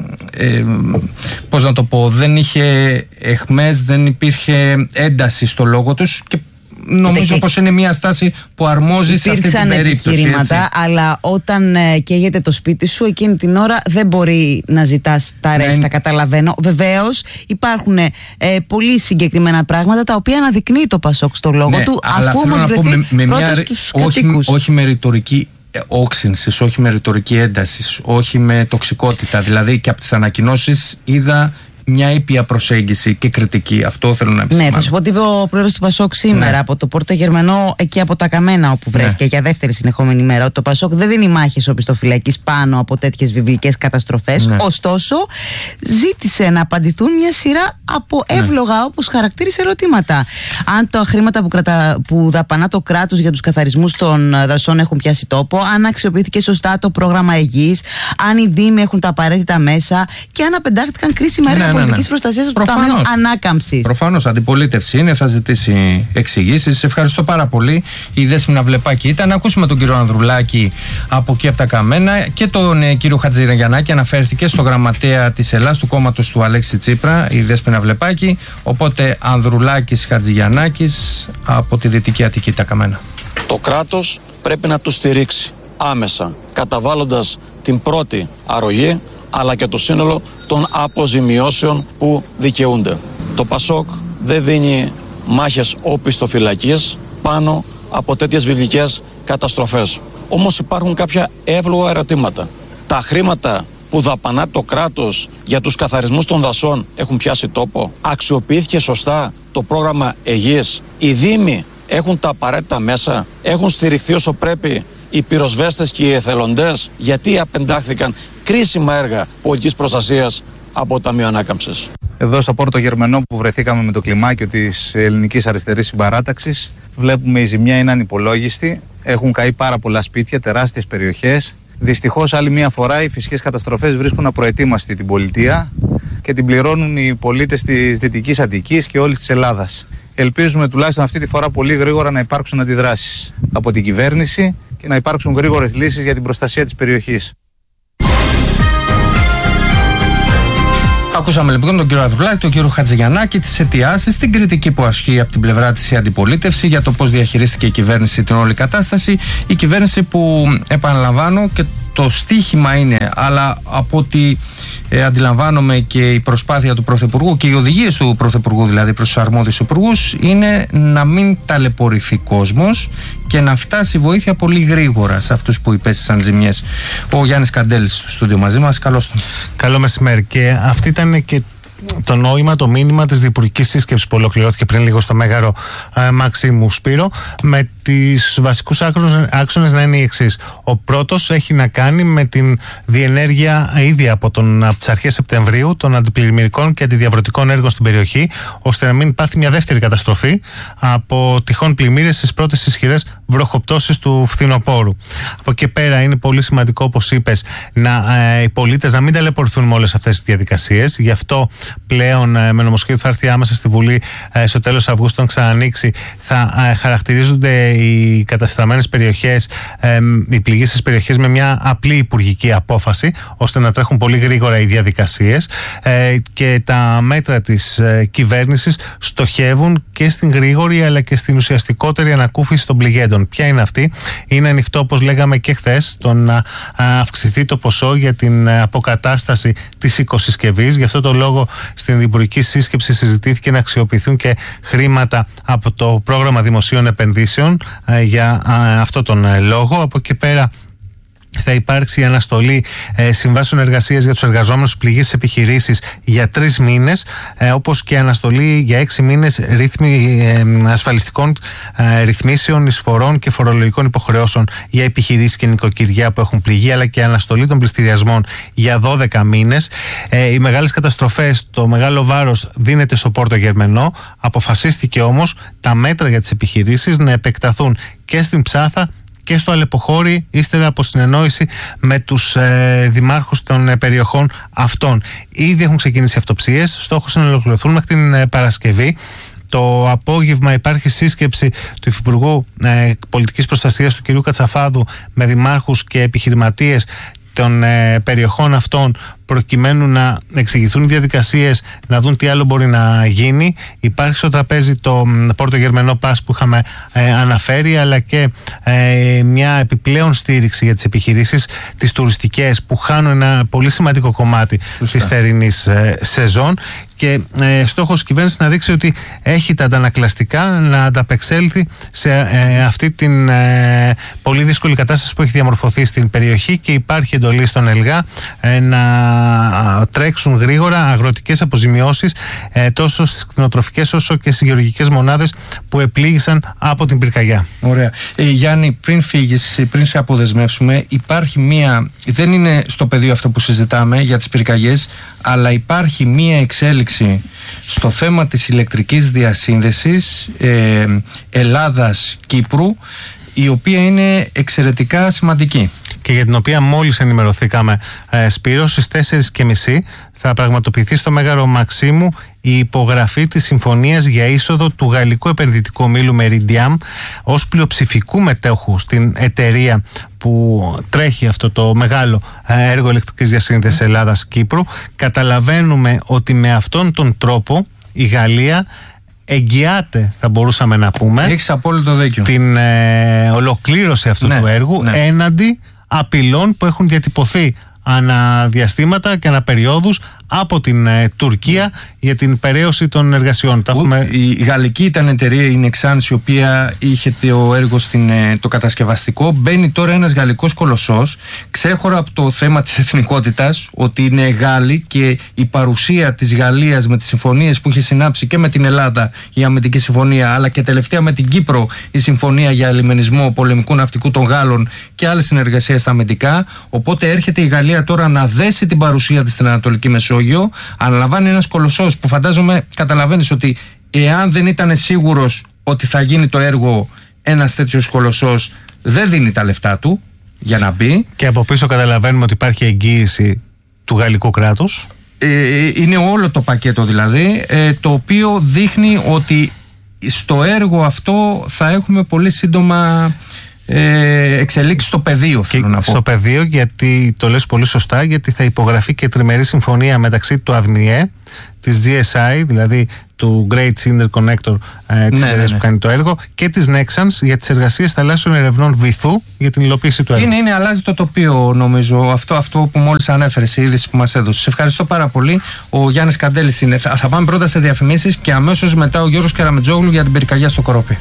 ε, πώς να το πω, δεν είχε εχμές, δεν υπήρχε ένταση στο λόγο τους και νομίζω και πως είναι μια στάση που αρμόζει σε αυτή την περίπτωση. Υπήρξαν επιχειρήματα, αλλά όταν ε, καίγεται το σπίτι σου εκείνη την ώρα δεν μπορεί να ζητάς τα ρέστα, ναι. καταλαβαίνω. Βεβαίως υπάρχουν ε, πολύ συγκεκριμένα πράγματα τα οποία αναδεικνύει το Πασόκ στο λόγο ναι, του, αφού όμως βρεθεί με, με πρώτα μια, στους κατοίκους. Όχι, όχι με ρητορική όξυνσης, όχι με ρητορική έντασης, όχι με τοξικότητα. Δηλαδή και από τις ανακοινώσεις είδα μια ήπια προσέγγιση και κριτική. Αυτό θέλω να επισημάνω. Ναι, θα σου πω ότι είπε ο πρόεδρος του Πασόκ σήμερα ναι. από το Πόρτο Γερμενό, εκεί από τα Καμένα, όπου βρέθηκε ναι. για δεύτερη συνεχόμενη μέρα, ότι το Πασόκ δεν δίνει μάχες οπισθοφυλακής πάνω από τέτοιες βιβλικές καταστροφές. Ναι. Ωστόσο, ζήτησε να απαντηθούν μια σειρά από εύλογα, ναι. όπως χαρακτήρισε, ερωτήματα. Αν τα χρήματα που, κρατα... που δαπανά το κράτος για τους καθαρισμούς των δασών έχουν πιάσει τόπο, αν αξιοποιήθηκε σωστά το πρόγραμμα Αιγής, αν οι Δήμοι έχουν τα απαραίτητα μέσα και αν απεντάχθηκαν κρίσιμα έργα. Ναι, πολιτικής προστασίας από το Ταμείο Ανάκαμψης. Προφανώς, αντιπολίτευση είναι, θα ζητήσει εξηγήσεις. Σε ευχαριστώ πάρα πολύ. Η Δέσποινα Βλεπάκη ήταν. Ακούσουμε τον κύριο Ανδρουλάκη από εκεί από τα Καμένα και τον ε, κύριο Χατζηγιαννάκη. Αναφέρθηκε στο γραμματέα της Ελλάς, του κόμματος του Αλέξη Τσίπρα, η Δέσποινα Βλεπάκη. Οπότε Ανδρουλάκης, Χατζηγιαννάκης από τη Δυτική Αττική, τα Καμένα. Το κράτος πρέπει να του στηρίξει άμεσα, καταβάλλοντας την πρώτη αρρωγή, αλλά και το σύνολο των αποζημιώσεων που δικαιούνται. Το Πασόκ δεν δίνει μάχες οπισθοφυλακής πάνω από τέτοιες βιβλικές καταστροφές. Όμως υπάρχουν κάποια εύλογα ερωτήματα. Τα χρήματα που δαπανά το κράτος για τους καθαρισμούς των δασών έχουν πιάσει τόπο? Αξιοποιήθηκε σωστά το πρόγραμμα Αιγής? Οι Δήμοι έχουν τα απαραίτητα μέσα? Έχουν στηριχθεί όσο πρέπει οι πυροσβέστες και οι εθελοντές? Γιατί απεντάχθηκαν κρίσιμα έργα πολιτικής προστασίας από το Ταμείο Ανάκαμψης? Εδώ στο Πόρτο Γερμενό που βρεθήκαμε με το κλιμάκιο της ελληνικής αριστερής συμπαράταξης, βλέπουμε η ζημιά είναι ανυπολόγιστη. Έχουν καεί πάρα πολλά σπίτια, τεράστιες περιοχές. Δυστυχώς άλλη μια φορά οι φυσικές καταστροφές βρίσκουν απροετοίμαστη την πολιτεία και την πληρώνουν οι πολίτες της Δυτικής Αττικής και όλης της Ελλάδας. Ελπίζουμε τουλάχιστον αυτή τη φορά πολύ γρήγορα να υπάρξουν αντιδράσεις από την κυβέρνηση και να υπάρξουν γρήγορες λύσεις για την προστασία της περιοχής. Ακούσαμε λοιπόν τον κύριο Ανδρουλάκη, τον κύριο Χατζηγιαννάκη, τις αιτιάσεις, την κριτική που ασκεί από την πλευρά της η αντιπολίτευση για το πώς διαχειρίστηκε η κυβέρνηση την όλη κατάσταση. Η κυβέρνηση που, επαναλαμβάνω, και το στίχημα είναι, αλλά από ό,τι ε, αντιλαμβάνομαι και η προσπάθεια του Πρωθυπουργού και οι οδηγίες του Πρωθυπουργού, δηλαδή προς τους αρμόδιους υπουργούς, είναι να μην ταλαιπωρηθεί κόσμος και να φτάσει βοήθεια πολύ γρήγορα σε αυτούς που υπέστησαν ζημιές. Ο Γιάννης Καντέλης στο στούντιο μαζί μας. Καλώς τον. Καλό μεσημέρι. Και αυτή ήταν και το νόημα, το μήνυμα της διπουργικής σύσκεψης που ολοκληρώθηκε πριν λίγο στο Μέγαρο ε, Μαξίμου Σπύρο, με τις βασικούς άξονες να είναι οι εξής. Ο πρώτος έχει να κάνει με την διενέργεια ήδη από, τον, από τις αρχές Σεπτεμβρίου των αντιπλημμυρικών και αντιδιαβρωτικών έργων στην περιοχή, ώστε να μην πάθει μια δεύτερη καταστροφή από τυχόν πλημμύρες στις πρώτες ισχυρές βροχοπτώσεις του φθινοπόρου. Από εκεί πέρα είναι πολύ σημαντικό, όπως είπες, να, ε, οι πολίτες να μην ταλαιπωρηθούν με όλες αυτές τις διαδικασίες. Γι' αυτό πλέον με νομοσχέδιο που θα έρθει άμεσα στη Βουλή ε, στο τέλος Αυγούστου, όταν ξανανοίξει, θα ε, χαρακτηρίζονται οι καταστραμμένες περιοχές, ε, οι πληγήσεις περιοχές, με μια απλή υπουργική απόφαση, ώστε να τρέχουν πολύ γρήγορα οι διαδικασίες, ε, και τα μέτρα της ε, κυβέρνησης στοχεύουν και στην γρήγορη αλλά και στην ουσιαστικότερη ανακούφιση των πληγέντων. Ποια είναι αυτή? Είναι ανοιχτό, όπως λέγαμε και χθες, το να αυξηθεί το ποσό για την αποκατάσταση της οικοσυσκευής. Γι' αυτό το λόγο στην υπουργική σύσκεψη συζητήθηκε να αξιοποιηθούν και χρήματα από το πρόγραμμα δημοσίων επενδύσεων ε, για ε, αυτό τον ε, λόγο. Από εκεί πέρα θα υπάρξει αναστολή ε, συμβάσεων εργασίας για τους εργαζόμενους πληγείς επιχειρήσεις για τρεις μήνες, ε, όπως και αναστολή για έξι μήνες ρύθμι, ε, ασφαλιστικών ε, ρυθμίσεων, εισφορών και φορολογικών υποχρεώσεων για επιχειρήσεις και νοικοκυριά που έχουν πληγεί, αλλά και αναστολή των πληστηριασμών για δώδεκα μήνες. Ε, οι μεγάλες καταστροφές, το μεγάλο βάρος δίνεται στο Πόρτο Γερμενό. Αποφασίστηκε όμως τα μέτρα για τις επιχειρήσεις να επεκταθούν και στην Ψάθα και στο Αλεποχώρι, ύστερα από συνεννόηση με τους ε, δημάρχους των ε, περιοχών αυτών. Ήδη έχουν ξεκινήσει αυτοψίες, στόχος είναι να ολοκληρωθούν μέχρι την ε, Παρασκευή. Το απόγευμα υπάρχει σύσκεψη του Υφυπουργού ε, Πολιτικής Προστασίας του κ. Κατσαφάδου με δημάρχους και επιχειρηματίες των ε, περιοχών αυτών, προκειμένου να εξηγηθούν οι διαδικασίες, να δουν τι άλλο μπορεί να γίνει. Υπάρχει στο τραπέζι το Πόρτο Γερμενό Πας που είχαμε ε, αναφέρει, αλλά και ε, μια επιπλέον στήριξη για τις επιχειρήσεις, τις τουριστικές, που χάνουν ένα πολύ σημαντικό κομμάτι της θερινής ε, σεζόν. Και ε, στόχος της κυβέρνησης να δείξει ότι έχει τα αντανακλαστικά να ανταπεξέλθει σε ε, αυτή την ε, πολύ δύσκολη κατάσταση που έχει διαμορφωθεί στην περιοχή, και υπάρχει εντολή στον ΕΛΓΑ ε, να τρέξουν γρήγορα αγροτικές αποζημιώσεις ε, τόσο στις κτηνοτροφικές όσο και στις γεωργικές μονάδες που επλήγησαν από την πυρκαγιά. Ωραία. Ε, Γιάννη, πριν φύγεις, πριν σε αποδεσμεύσουμε, υπάρχει μία, δεν είναι στο πεδίο αυτό που συζητάμε για τις πυρκαγιές, αλλά υπάρχει μία εξέλιξη στο θέμα της ηλεκτρικής διασύνδεσης ε, Ελλάδας-Κύπρου, η οποία είναι εξαιρετικά σημαντική. Και για την οποία μόλις ενημερωθήκαμε, ε, Σπύρο, στις τέσσερις και μισή θα πραγματοποιηθεί στο Μέγαρο Μαξίμου η υπογραφή της συμφωνίας για είσοδο του γαλλικού επενδυτικού ομίλου Meridiam ως πλειοψηφικού μετέχου στην εταιρεία που τρέχει αυτό το μεγάλο έργο ηλεκτρικής διασύνδεσης Ελλάδας-Κύπρου. Καταλαβαίνουμε ότι με αυτόν τον τρόπο η Γαλλία εγγυάται, θα μπορούσαμε να πούμε, έχεις απόλυτο δίκιο, την ε, ολοκλήρωση αυτού ναι, του έργου ναι. έναντι απειλών που έχουν διατυπωθεί αναδιαστήματα και αναπεριόδους από την ε, Τουρκία για την περαίωση των εργασιών. Ο, έχουμε... Η γαλλική ήταν εταιρεία, η Nexans, η οποία είχε το έργο στην, ε, το κατασκευαστικό. Μπαίνει τώρα ένας γαλλικός κολοσσός, ξέχωρα από το θέμα της εθνικότητας, ότι είναι Γάλλοι, και η παρουσία της Γαλλίας με τις συμφωνίες που είχε συνάψει και με την Ελλάδα, η αμυντική συμφωνία, αλλά και τελευταία με την Κύπρο η συμφωνία για ελιμενισμό πολεμικού ναυτικού των Γάλλων και άλλες συνεργασίες στα αμυντικά. Οπότε έρχεται η Γαλλία τώρα να δέσει την παρουσία της στην Ανατολική Μεσόγειο. Αναλαμβάνει ένας κολοσσός που φαντάζομαι καταλαβαίνεις ότι εάν δεν ήταν σίγουρος ότι θα γίνει το έργο, ένας τέτοιος κολοσσός δεν δίνει τα λεφτά του για να μπει. Και από πίσω καταλαβαίνουμε ότι υπάρχει εγγύηση του γαλλικού κράτους. Ε, είναι όλο το πακέτο δηλαδή, ε, το οποίο δείχνει ότι στο έργο αυτό θα έχουμε πολύ σύντομα ε, εξελίξεις στο πεδίο. Θέλω να πω. Στο πεδίο, γιατί το λες πολύ σωστά, γιατί θα υπογραφεί και τριμερή συμφωνία μεταξύ του ΑΒΝΙΕ, της τζι ες άι, δηλαδή του Great Cinder Connector, ε, της ναι, ναι, ναι. που κάνει το έργο, και της Nexans για τις εργασίες θαλάσσιων ερευνών βυθού για την υλοποίηση του έργου. Είναι, είναι, αλλάζει το τοπίο, νομίζω, αυτό, αυτό που μόλις ανέφερες, η είδηση που μας έδωσε. Σε ευχαριστώ πάρα πολύ. Ο Γιάννης Καντέλης είναι. Θα, θα πάμε πρώτα σε διαφημίσεις και αμέσως μετά ο Γιώργος Κεραμετζόγλου για την πυρκαγιά στο Κορόπι.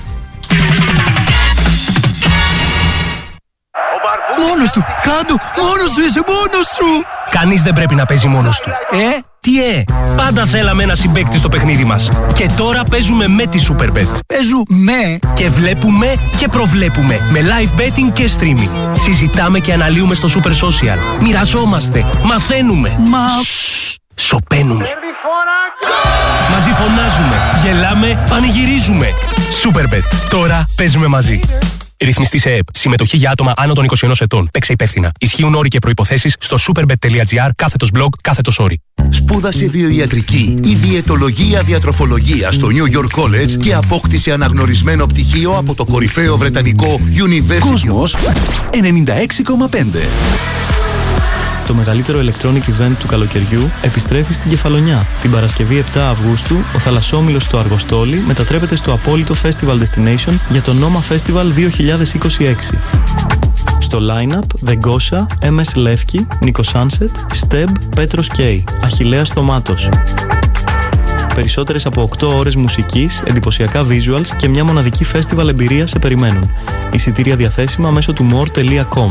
Μόνος του! Κάντο! Μόνος σου είσαι! Μόνος σου! Κανείς δεν πρέπει να παίζει μόνος του. Ε? Τι ε? Πάντα θέλαμε ένα συμπαίκτη στο παιχνίδι μας. Και τώρα παίζουμε με τη Superbet. Παίζουμε και βλέπουμε και προβλέπουμε. Με live betting και streaming. Συζητάμε και αναλύουμε στο Super Social. Μοιραζόμαστε. Μαθαίνουμε. Μα... σοπαίνουμε. Μαζί φωνάζουμε. Γελάμε. Πανηγυρίζουμε. Superbet. Τώρα παίζουμε μαζί. Ρυθμιστή σε ΕΕΠ. Συμμετοχή για άτομα άνω των είκοσι ενός ετών. Παίξε υπεύθυνα. Ισχύουν όροι και προϋποθέσεις στο superbet.gr κάθετος blog κάθετος όροι. Σπούδασε βιοιατρική ή διαιτολογία διατροφολογία στο New York College και απόκτησε αναγνωρισμένο πτυχίο από το κορυφαίο βρετανικό University. Κόσμος ενενήντα έξι κόμμα πέντε. Το μεγαλύτερο electronic event του καλοκαιριού επιστρέφει στην Κεφαλονιά. Την Παρασκευή επτά Αυγούστου, ο θαλασσόμυλος στο Αργοστόλι μετατρέπεται στο απόλυτο Festival Destination για το Noma Festival δύο χιλιάδες είκοσι έξι. Στο line-up, The Gosha, εμ ες Levki, Nico Sunset, Steb, Petros K, Αχιλλέας Θωμάτος. Περισσότερες από οκτώ ώρες μουσικής, εντυπωσιακά visuals και μια μοναδική festival εμπειρία σε περιμένουν. Εισιτήρια διαθέσιμα μέσω του more τελεία com.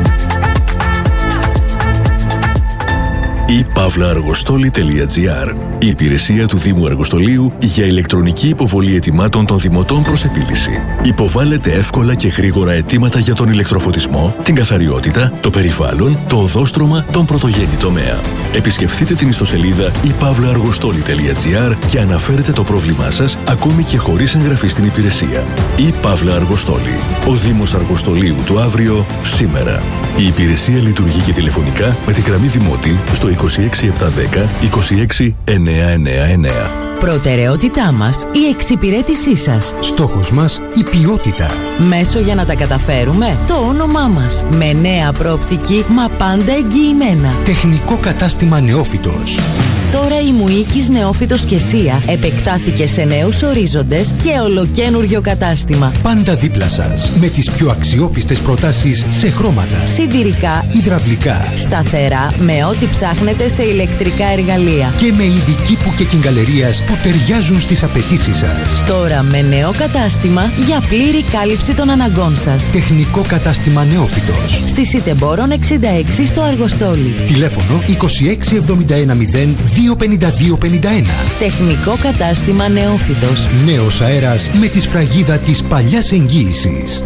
ή παύλα αργοστόλη τελεία τζι άρ. Η υπηρεσία του Δήμου Αργοστολίου για ηλεκτρονική υποβολή αιτημάτων των δημοτών προς επίλυση. Υποβάλλετε εύκολα και γρήγορα αιτήματα για τον ηλεκτροφωτισμό, την καθαριότητα, το περιβάλλον, το οδόστρωμα, τον πρωτογενή τομέα. Επισκεφτείτε την ιστοσελίδα ή παύλα αργοστόλη τελεία τζι άρ και αναφέρετε το πρόβλημά σας ακόμη και χωρίς εγγραφή στην υπηρεσία. Ή παύλα αργοστόλη. Ο Δήμος Αργοστολίου του αύριο, σήμερα. Η υπηρεσία λειτουργεί και τηλεφωνικά με τη γραμμή Δημότη στο είκοσι έξι επτακόσια δέκα είκοσι έξι εννιακόσια ενενήντα εννέα. Προτεραιότητά μας η εξυπηρέτησή σας. Στόχος μας η ποιότητα. Μέσο για να τα καταφέρουμε το όνομά μας. Με νέα προοπτική μα πάντα εγγυημένα. Τεχνικό κατάστημα Νεόφυτος. Τώρα η Μουίκης Νεόφυτος και Σία επεκτάθηκε σε νέους ορίζοντες και ολοκένουργιο κατάστημα. Πάντα δίπλα σας με τις πιο αξιόπιστες προτάσεις σε χρώματα, συντηρικά, υδραυλικά, σταθερά με ό,τι ψάχνετε σε ηλεκτρικά εργαλεία και με ειδική που και κυγκαλερίας που ταιριάζουν στις απαιτήσεις σας. Τώρα με νέο κατάστημα για πλήρη κάλυψη των αναγκών σας. Τεχνικό κατάστημα Νεόφυτος. Στη Σιτεμπόρων εξήντα έξι στο Αργοστόλι. Τηλέφωνο είκοσι έξι εβδομήντα ένα μηδέν δύο πενήντα δύο πενήντα ένα. Τεχνικό κατάστημα Νεόφυτος. Νέος αέρας με τη σφραγίδα της παλιάς εγγύησης.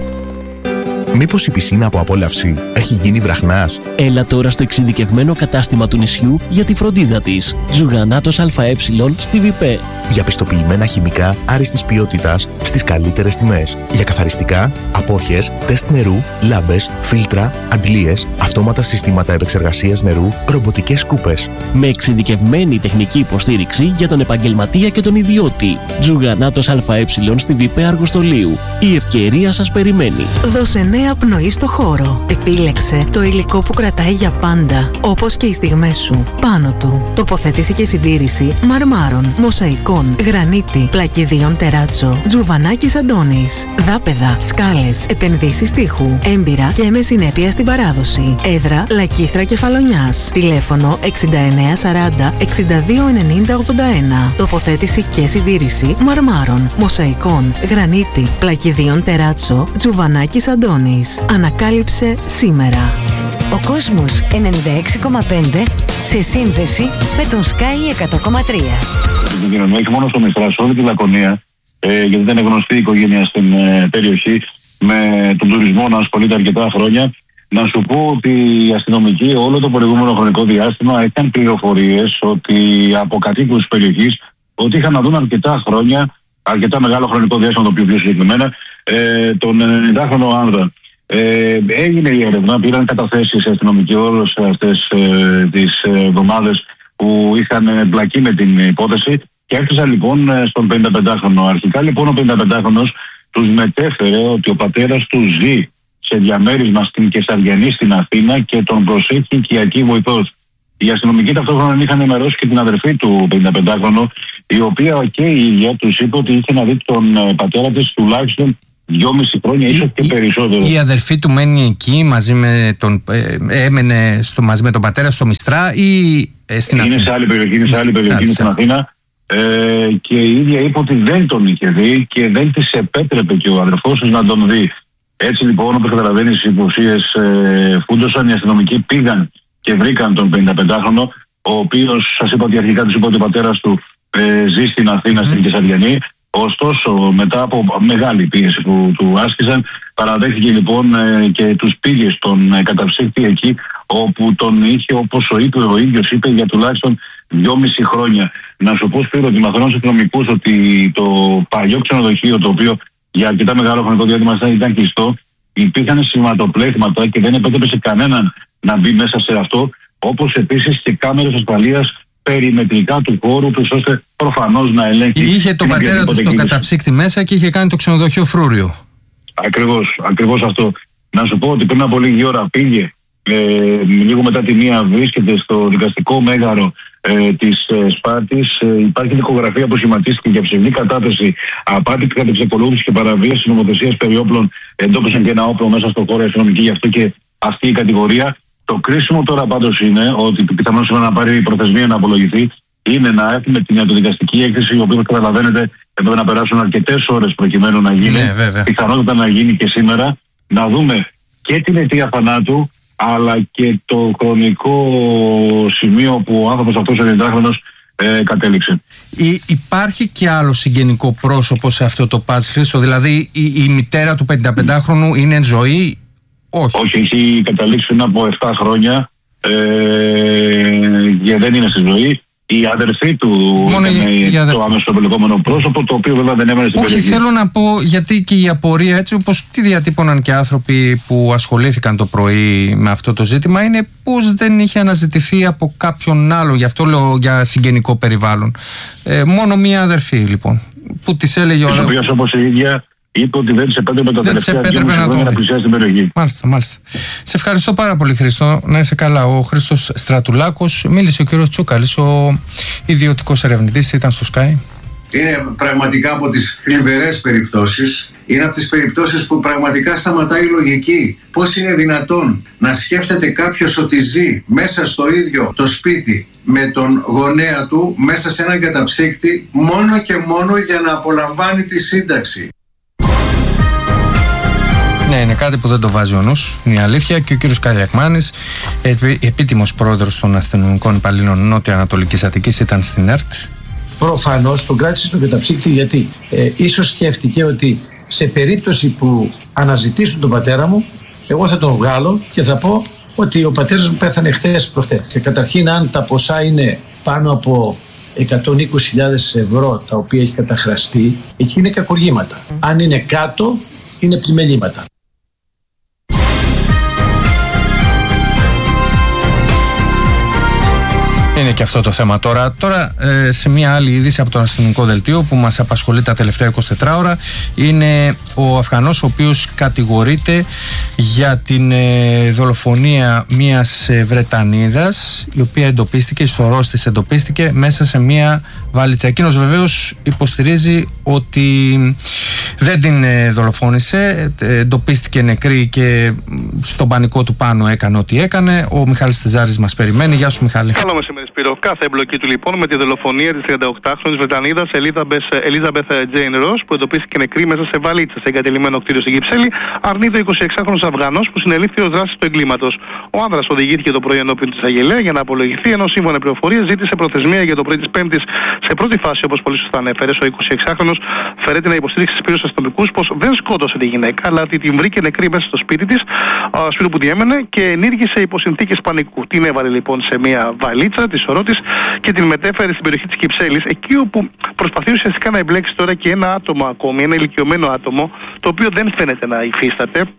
Μήπως η πισίνα από απόλαυση έχει γίνει βραχνάς? Έλα τώρα στο εξειδικευμένο κατάστημα του νησιού για τη φροντίδα της. Ζουγανάτος ΑΕ στη ΒΙΠΕ. Για πιστοποιημένα χημικά άριστης ποιότητας στις καλύτερες τιμές. Για καθαριστικά, απόχες, τεστ νερού, λάμπες, φίλτρα, αντλίες, αυτόματα συστήματα επεξεργασίας νερού, ρομποτικές σκούπες. Με εξειδικευμένη τεχνική υποστήριξη για τον επαγγελματία και τον ιδιώτη. Ζουγανάτος ΑΕ στη ΒΙΠΕ Αργοστολίου. Η ευκαιρία σας περιμένει. Δώσε νέα πνοή στο χώρο. Επίλεξε το υλικό που κρατάει για πάντα, όπως και οι στιγμές σου. Πάνω του, τοποθέτηση και συντήρηση μαρμάρων, μοσαϊκών, γρανίτη, πλακιδίων τεράτσο, Τζουβανάκης Αντώνης, δάπεδα, σκάλες, επενδύσεις τείχου, έμπειρα και με συνέπεια στην παράδοση. Έδρα Λακήθρα Κεφαλονιάς. Τηλέφωνο εξήντα εννέα σαράντα εξήντα δύο ενενήντα ογδόντα ένα. Τοποθέτηση και συντήρηση μαρμάρων, μοσαϊκών, γρανίτη, πλακιδίων τεράτσο, Τζουβανάκης Αντώνης. Ανακάλυψε σήμερα. Ο κόσμος ενενήντα έξι κόμμα πέντε σε σύνδεση με τον Sky εκατό κόμμα τρία. Την κοινωνία, όχι μόνο στο Μηστρά, σε όλη τη Λακωνία, ε, γιατί δεν είναι γνωστή η οικογένεια στην ε, περιοχή, με τον τουρισμό να ασχολείται αρκετά χρόνια. Να σου πω ότι οι αστυνομικοί όλο το προηγούμενο χρονικό διάστημα είχαν πληροφορίες ότι από κατοίκους της περιοχής ότι είχαν να δουν αρκετά χρόνια, αρκετά μεγάλο χρονικό διάστημα, το πιο πιο συγκεκριμένα, ε, τον ενενηντάχρονο άνδρα. Ε, έγινε η έρευνα, πήραν καταθέσεις αστυνομικοί όλες αυτές ε, τις εβδομάδες που είχαν εμπλακεί με την υπόθεση και έφτασαν λοιπόν στον πενηνταπεντάχρονο. Αρχικά λοιπόν ο πενηνταπεντάχρονος τους μετέφερε ότι ο πατέρας του ζει σε διαμέρισμα στην Κεσαριανή στην Αθήνα και τον προσέχει οικιακή βοηθός. Οι αστυνομικοί ταυτόχρονα είχαν ενημερώσει και την αδερφή του πενηνταπεντάχρονου, η οποία και η ίδια τους είπε ότι είχε να δει τον πατέρα της τουλάχιστον δυόμιση χρόνια, ίσως και περισσότερο. Η αδερφή του μένει εκεί μαζί με τον, ε, έμενε στο, μαζί με τον πατέρα στο Μιστρά ή ε, στην Αθήνα? Είναι σε άλλη περιοχή, είναι σε άλλη περιοχή, είναι στην Αθήνα. Ε, και η ίδια είπε ότι δεν τον είχε δει και δεν της επέτρεπε και ο αδερφός της να τον δει. Έτσι λοιπόν, όπως καταλαβαίνεις, οι υποψίες ε, φούντωσαν, οι αστυνομικοί πήγαν και βρήκαν τον πενηνταπεντάχρονο, ο οποίος, σας είπα ότι αρχικά τους είπε ότι ο πατέρας του ε, ζει στην Αθήνα, mm. στην Κεσαριανή. Ωστόσο, μετά από μεγάλη πίεση που του άσκησαν, παραδέχτηκε λοιπόν ε, και τους πήγε στον ε, καταψύκτη εκεί, όπου τον είχε, όπως ο, είπε, ο ίδιος είπε, για τουλάχιστον δυόμιση χρόνια. Να σου πω, Σπύρο, ότι μαθαίνω στους αστυνομικούς ότι το παλιό ξενοδοχείο, το οποίο για αρκετά μεγάλο χρονικό διάστημα ήταν κλειστό, υπήρχαν σηματοπλέγματα και δεν επέτρεπε σε κανέναν να μπει μέσα σε αυτό, όπως επίσης και κάμερες ασφαλείας περιμετρικά του χώρου του, ώστε προφανώς να ελέγχει. Είχε τον πατέρα του στο καταψύκτη μέσα και είχε κάνει το ξενοδοχείο φρούριο. Ακριβώς, ακριβώς αυτό. Να σου πω ότι πριν από λίγη ώρα πήγε, ε, λίγο μετά τη μία βρίσκεται στο δικαστικό μέγαρο ε, της ε, Σπάρτης. Ε, υπάρχει δικογραφία που σχηματίστηκε για ψευδή κατάθεση, απάτη κατά εξακολούθηση και παραβίαση νομοθεσίας περί όπλων. Εντόπισαν και ένα όπλο μέσα στο χώρο αστυνομική, γι' αυτό και αυτή η κατηγορία. Το κρίσιμο τώρα πάντως είναι ότι πιθανόν σήμερα να πάρει η προθεσμία να απολογηθεί, είναι να έχουμε την ιατροδικαστική έκθεση, η οποία, όπως καταλαβαίνετε, έπρεπε να περάσουν αρκετές ώρες προκειμένου να γίνει. Ναι, πιθανότητα να γίνει και σήμερα. Να δούμε και την αιτία θανάτου, αλλά και το χρονικό σημείο που ο άνθρωπος αυτός ο ενενηντάχρονος ε, κατέληξε. Ή, υπάρχει και άλλο συγγενικό πρόσωπο σε αυτό το παζ, Χρήστο? Δηλαδή η, η μητέρα του πενηνταπεντάχρονου είναι εν ζωή? Όχι. Όχι, έχει καταλήξει πριν από επτά χρόνια ε, και δεν είναι στη ζωή. Η αδερφή του Μόνο είναι η, η το άμεσο εμπλεκόμενο πρόσωπο, το οποίο βέβαια δεν έμενε στην Όχι, περιοχή. θέλω να πω, γιατί και η απορία, έτσι όπως τη διατύπωναν και άνθρωποι που ασχολήθηκαν το πρωί με αυτό το ζήτημα, είναι πως δεν είχε αναζητηθεί από κάποιον άλλο, γι' αυτό λέω για συγγενικό περιβάλλον. Ε, μόνο μία αδερφή λοιπόν, που της έλεγε ο οποίος, όπως η ίδια, είπε ότι δεν της επέτρεπε τα τελευταία δύο χρόνια να πλησιάσει την περιοχή. Μάλιστα, μάλιστα. Σε ευχαριστώ πάρα πολύ, Χρήστο. Να είσαι καλά. Ο Χρήστος Στρατουλάκος. Μίλησε ο κύριος Τσούκαλης, ο ιδιωτικός ερευνητής, ήταν στο Sky. Είναι πραγματικά από τις θλιβερές περιπτώσεις. Είναι από τις περιπτώσεις που πραγματικά σταματάει η λογική. Πώς είναι δυνατόν να σκέφτεται κάποιος ότι ζει μέσα στο ίδιο το σπίτι με τον γονέα του, μέσα σε έναν καταψύκτη, μόνο και μόνο για να απολαμβάνει τη σύνταξη. Ναι, είναι κάτι που δεν το βάζει ο νους, είναι η αλήθεια. Και ο κύριος Καλιακμάνης, επί, επίτιμος πρόεδρος των αστυνομικών υπαλλήλων Νότιο-Ανατολικής Αττικής, ήταν στην ΕΡΤ. Προφανώς τον κράτησε στον καταψύκτη, γιατί ε, ίσως σκέφτηκε ότι σε περίπτωση που αναζητήσουν τον πατέρα μου, εγώ θα τον βγάλω και θα πω ότι ο πατέρας μου πέθανε χθες προχθές. Και καταρχήν, αν τα ποσά είναι πάνω από εκατόν είκοσι χιλιάδες ευρώ τα οποία έχει καταχραστεί, εκεί είναι κακουργήματα. Αν είναι κάτω, είναι πλημελήματα. Είναι και αυτό το θέμα τώρα. Τώρα ε, σε μια άλλη είδηση από το αστυνομικό δελτίο που μας απασχολεί τα τελευταία είκοσι τέσσερις ώρα, είναι ο Αφγανός ο οποίος κατηγορείται για την ε, δολοφονία μιας ε, Βρετανίδας, η οποία εντοπίστηκε, στο ροζ της εντοπίστηκε μέσα σε μια βαλίτσα. Εκείνος βεβαίως υποστηρίζει ότι δεν την ε, δολοφόνησε, ε, εντοπίστηκε νεκρή και στον πανικό του πάνω έκανε ό,τι έκανε. Ο Μιχάλης Τεζάρης μας περιμένει. Γεια σου, Μιχάλη. Καλό μεσημέρι, Σπύρο. Κάθε εμπλοκή του λοιπόν με τη δολοφονία της τριανταοκτάχρονης Βρετανίδας Elizabeth Jane Ross, που εντοπίστηκε νεκρή μέσα σε βαλίτσα σε εγκατελειμμένο κτίριο στην Κυψέλη, αρνείται ο εικοσιεξάχρονος Αφγανός που συνελήφθη ως δράση του εγκλήματος. Ο άνδρας οδηγήθηκε το πρωί ενώπιον της εισαγγελέα για να απολογηθεί, ενώ σύμφωνα με πληροφορίες ζήτησε προθεσμία για το πρωί της Πέμπτης. Σε πρώτη φάση, όπως πολύ σωστά ανέφερες, ο εικοσιεξάχρονος φέρεται να υποστήριξει στους πύρους αστυνομικούς πως δεν σκότωσε τη γυναίκα, αλλά ότι την βρήκε νεκρή μέσα στο σπίτι της, σπίτι που διέμενε, και ενήργησε υπό συνθήκες πανικού. Την έβαλε λοιπόν σε μια βαλίτσα, τη σωρό της, και την μετέφερε στην περιοχή της Κυψέλης, εκεί όπου προσπαθεί ουσιαστικά να εμπλέξει τώρα και ένα άτομο ακόμη, ένα ηλικιωμένο άτομο, το οποίο δεν φαίνεται να υφίσταται.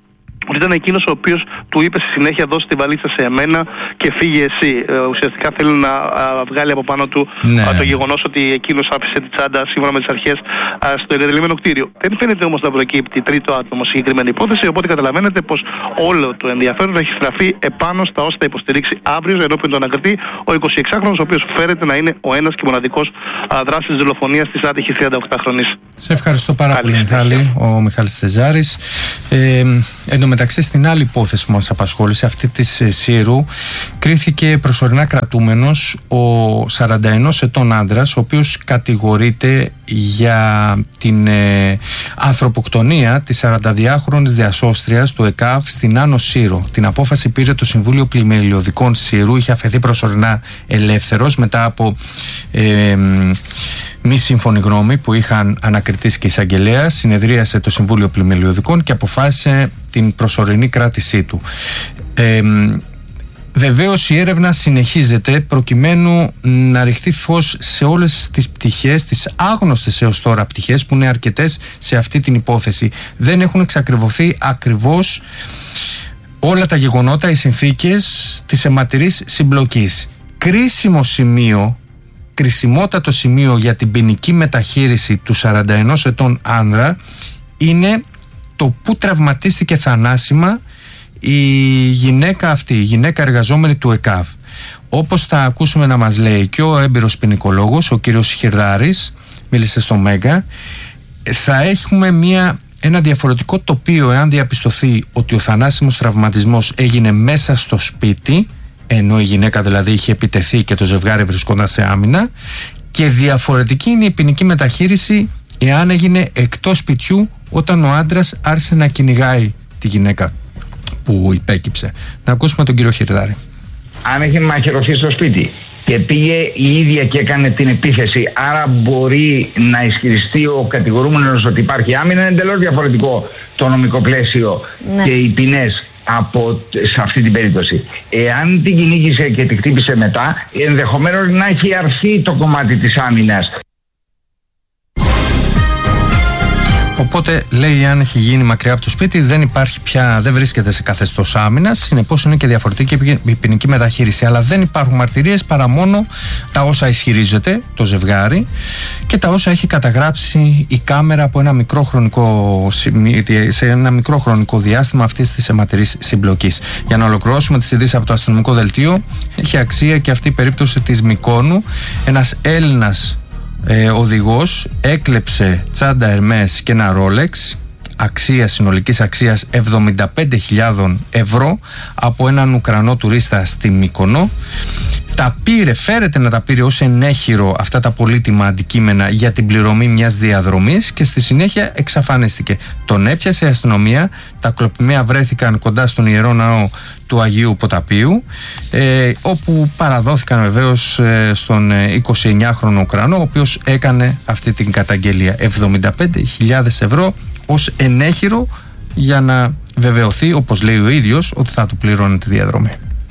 ότι ήταν εκείνος ο οποίος του είπε στη συνέχεια δώσε τη βαλίτσα σε εμένα και φύγε εσύ. Ε, ουσιαστικά θέλει να α, βγάλει από πάνω του ναι. α, το γεγονός ότι εκείνος άφησε τη τσάντα σύμφωνα με τις αρχές α, στο εγκαταλειμμένο κτίριο. Δεν φαίνεται όμως να προκύπτει τρίτο άτομο συγκεκριμένη υπόθεση, οπότε καταλαβαίνετε πως όλο το ενδιαφέρον έχει στραφεί επάνω στα όσα θα υποστηρίξει αύριο ενώπιον του ανακριτή ο εικοσιεξάχρονος, ο οποίος φέρεται να είναι ο ένας και μοναδικός δράστης της δολοφονίας της άτυχης τριανταοκτάχρονης. Σε ευχαριστώ πάρα πολύ, Μιχάλη, ο Μιχάλης Θεζάρης. Ε, εν τω μεταξύ, στην άλλη υπόθεση που μας απασχόλησε, αυτή της Σύρου, κρίθηκε προσωρινά κρατούμενος ο σαράντα ενός ετών άντρας, ο οποίος κατηγορείται για την ε, ανθρωποκτονία της σαρανταδυάχρονης διασώστριας του ΕΚΑΒ στην Άνω Σύρο. Την απόφαση πήρε το Συμβούλιο Πλημελιωδικών Σύρου, είχε αφαιθεί προσωρινά ελεύθερος μετά από ε, μη σύμφωνη γνώμη που είχαν ανακριτήσει και εισαγγελέα. Συνεδρίασε το Συμβούλιο Πλημελιωδικών και αποφάσισε την προσωρινή κράτησή του. Ε, Βεβαίως η έρευνα συνεχίζεται προκειμένου να ρηχτεί φως σε όλες τις πτυχές, τις άγνωστες έως τώρα πτυχές που είναι αρκετές σε αυτή την υπόθεση. Δεν έχουν εξακριβωθεί ακριβώς όλα τα γεγονότα, οι συνθήκες της αιματηρής συμπλοκής. Κρίσιμο σημείο, κρισιμότατο σημείο για την ποινική μεταχείριση του σαράντα ενός ετών άνδρα είναι το που τραυματίστηκε θανάσιμα η γυναίκα αυτή, η γυναίκα εργαζόμενη του ΕΚΑΒ. Όπως θα ακούσουμε να μας λέει και ο έμπειρος ποινικολόγος, ο κύριος Χιρδάρης, μίλησε στο Μέγκα, θα έχουμε μια, ένα διαφορετικό τοπίο εάν διαπιστωθεί ότι ο θανάσιμος τραυματισμός έγινε μέσα στο σπίτι, ενώ η γυναίκα δηλαδή είχε επιτεθεί και το ζευγάρι βρισκόταν σε άμυνα, και διαφορετική είναι η ποινική μεταχείριση εάν έγινε εκτός σπιτιού, όταν ο άντρας άρχισε να κυνηγάει τη γυναίκα που υπέκυψε. Να ακούσουμε τον κύριο Χιρδάρη. Αν έχει μαχαιρωθεί στο σπίτι και πήγε η ίδια και έκανε την επίθεση, άρα μπορεί να ισχυριστεί ο κατηγορούμενος ότι υπάρχει άμυνα, είναι εντελώς διαφορετικό το νομικό πλαίσιο ναι. και οι ποινές από, σε αυτή την περίπτωση. Εάν την κυνήγησε και την χτύπησε μετά, ενδεχομένως να έχει αρθεί το κομμάτι της άμυνας. Οπότε λέει, αν έχει γίνει μακριά από το σπίτι, δεν υπάρχει πια, δεν βρίσκεται σε καθεστώς άμυνας. Συνεπώς είναι και διαφορετική η ποινική μεταχείριση. Αλλά δεν υπάρχουν μαρτυρίες παρά μόνο τα όσα ισχυρίζεται το ζευγάρι και τα όσα έχει καταγράψει η κάμερα από ένα μικρό χρονικό, σε ένα μικρό χρονικό διάστημα αυτής της αιματηρής συμπλοκής. Για να ολοκληρώσουμε τις ειδήσεις από το αστυνομικό δελτίο, έχει αξία και αυτή η περίπτωση της Μυκόνου. Ένας Έλληνας Ε, οδηγός έκλεψε τσάντα Ερμές και ένα Ρόλεξ αξία, συνολικής αξίας εβδομήντα πέντε χιλιάδες ευρώ από έναν Ουκρανό τουρίστα στη Μύκονο. Τα πήρε, φέρεται να τα πήρε ως ενέχειρο αυτά τα πολύτιμα αντικείμενα για την πληρωμή μιας διαδρομής και στη συνέχεια εξαφανίστηκε. Τον έπιασε η αστυνομία, τα κλοπημαία βρέθηκαν κοντά στον Ιερό Ναό του Αγίου Ποταπίου, ε, όπου παραδόθηκαν βεβαίως ε, στον εικοσιεννιάχρονο Ουκρανό, ο οποίος έκανε αυτή την καταγγελία. εβδομήντα πέντε χιλιάδες ευρώ ως ενέχειρο για να βεβαιωθεί, όπως λέει ο ίδιος, ότι θα του πληρώνει τη διαδρομή.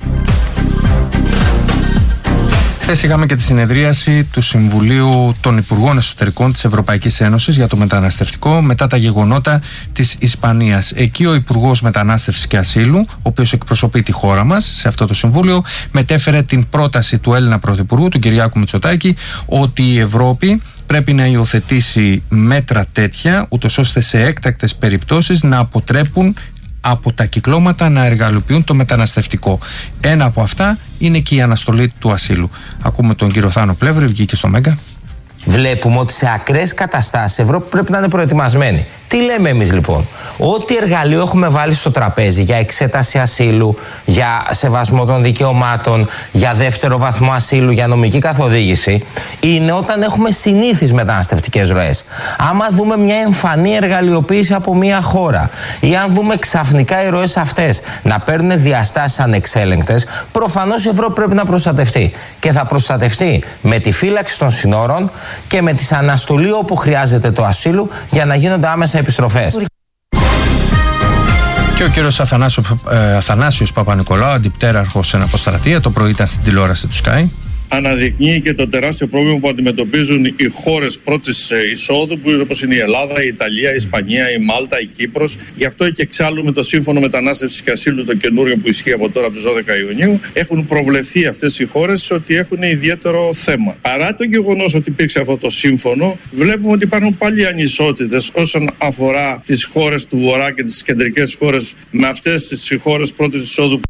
Χθες είχαμε και τη συνεδρίαση του Συμβουλίου των Υπουργών Εσωτερικών της Ευρωπαϊκής Ένωσης για το μεταναστευτικό μετά τα γεγονότα της Ισπανίας. Εκεί ο Υπουργός Μετανάστευσης και Ασύλου, ο οποίος εκπροσωπεί τη χώρα μας σε αυτό το Συμβούλιο, μετέφερε την πρόταση του Έλληνα Πρωθυπουργού, του Κυριάκου Μητσοτάκη, ότι η Ευρώπη πρέπει να υιοθετήσει μέτρα τέτοια, ούτως ώστε σε έκτακτες περιπτώσεις να αποτρέπουν από τα κυκλώματα να εργαλειοποιούν το μεταναστευτικό. Ένα από αυτά είναι και η αναστολή του ασύλου. Ακούμε τον κύριο Θάνο Πλεύρη, βγήκε στο Μέγκα. Βλέπουμε ότι σε ακραίες καταστάσεις η Ευρώπη πρέπει να είναι προετοιμασμένη. Τι λέμε εμείς λοιπόν? Ό,τι εργαλείο έχουμε βάλει στο τραπέζι για εξέταση ασύλου, για σεβασμό των δικαιωμάτων, για δεύτερο βαθμό ασύλου, για νομική καθοδήγηση, είναι όταν έχουμε συνήθεις μεταναστευτικές ροές. Άμα δούμε μια εμφανή εργαλειοποίηση από μια χώρα ή αν δούμε ξαφνικά οι ροές αυτές να παίρνουν διαστάσεις ανεξέλεγκτες, προφανώς η Ευρώπη πρέπει να προστατευτεί. Και θα προστατευτεί με τη φύλαξη των συνόρων και με τη αναστολή όπου χρειάζεται το ασύλου για να γίνονται άμεσα επιστροφές. Και ο κύριος Αθανάσιο, ε, Αθανάσιος Παπα-Νικολάου, αντιπτέραρχος στην αποστρατεία, το πρωί ήταν στην τηλεόραση του Sky. αναδεικνύει και το τεράστιο πρόβλημα που αντιμετωπίζουν οι χώρες πρώτης εισόδου, όπως είναι η Ελλάδα, η Ιταλία, η Ισπανία, η Μάλτα, η Κύπρος. Γι' αυτό και εξάλλου με το Σύμφωνο Μετανάστευσης και Ασύλου, το καινούριο που ισχύει από τώρα από τις δώδεκα Ιουνίου, έχουν προβλεφθεί αυτές οι χώρες ότι έχουν ιδιαίτερο θέμα. Παρά το γεγονός ότι υπήρξε αυτό το σύμφωνο, βλέπουμε ότι υπάρχουν πάλι ανισότητες όσον αφορά τις χώρες του Βορρά και τις κεντρικές χώρες με αυτές τις χώρες πρώτης εισόδου.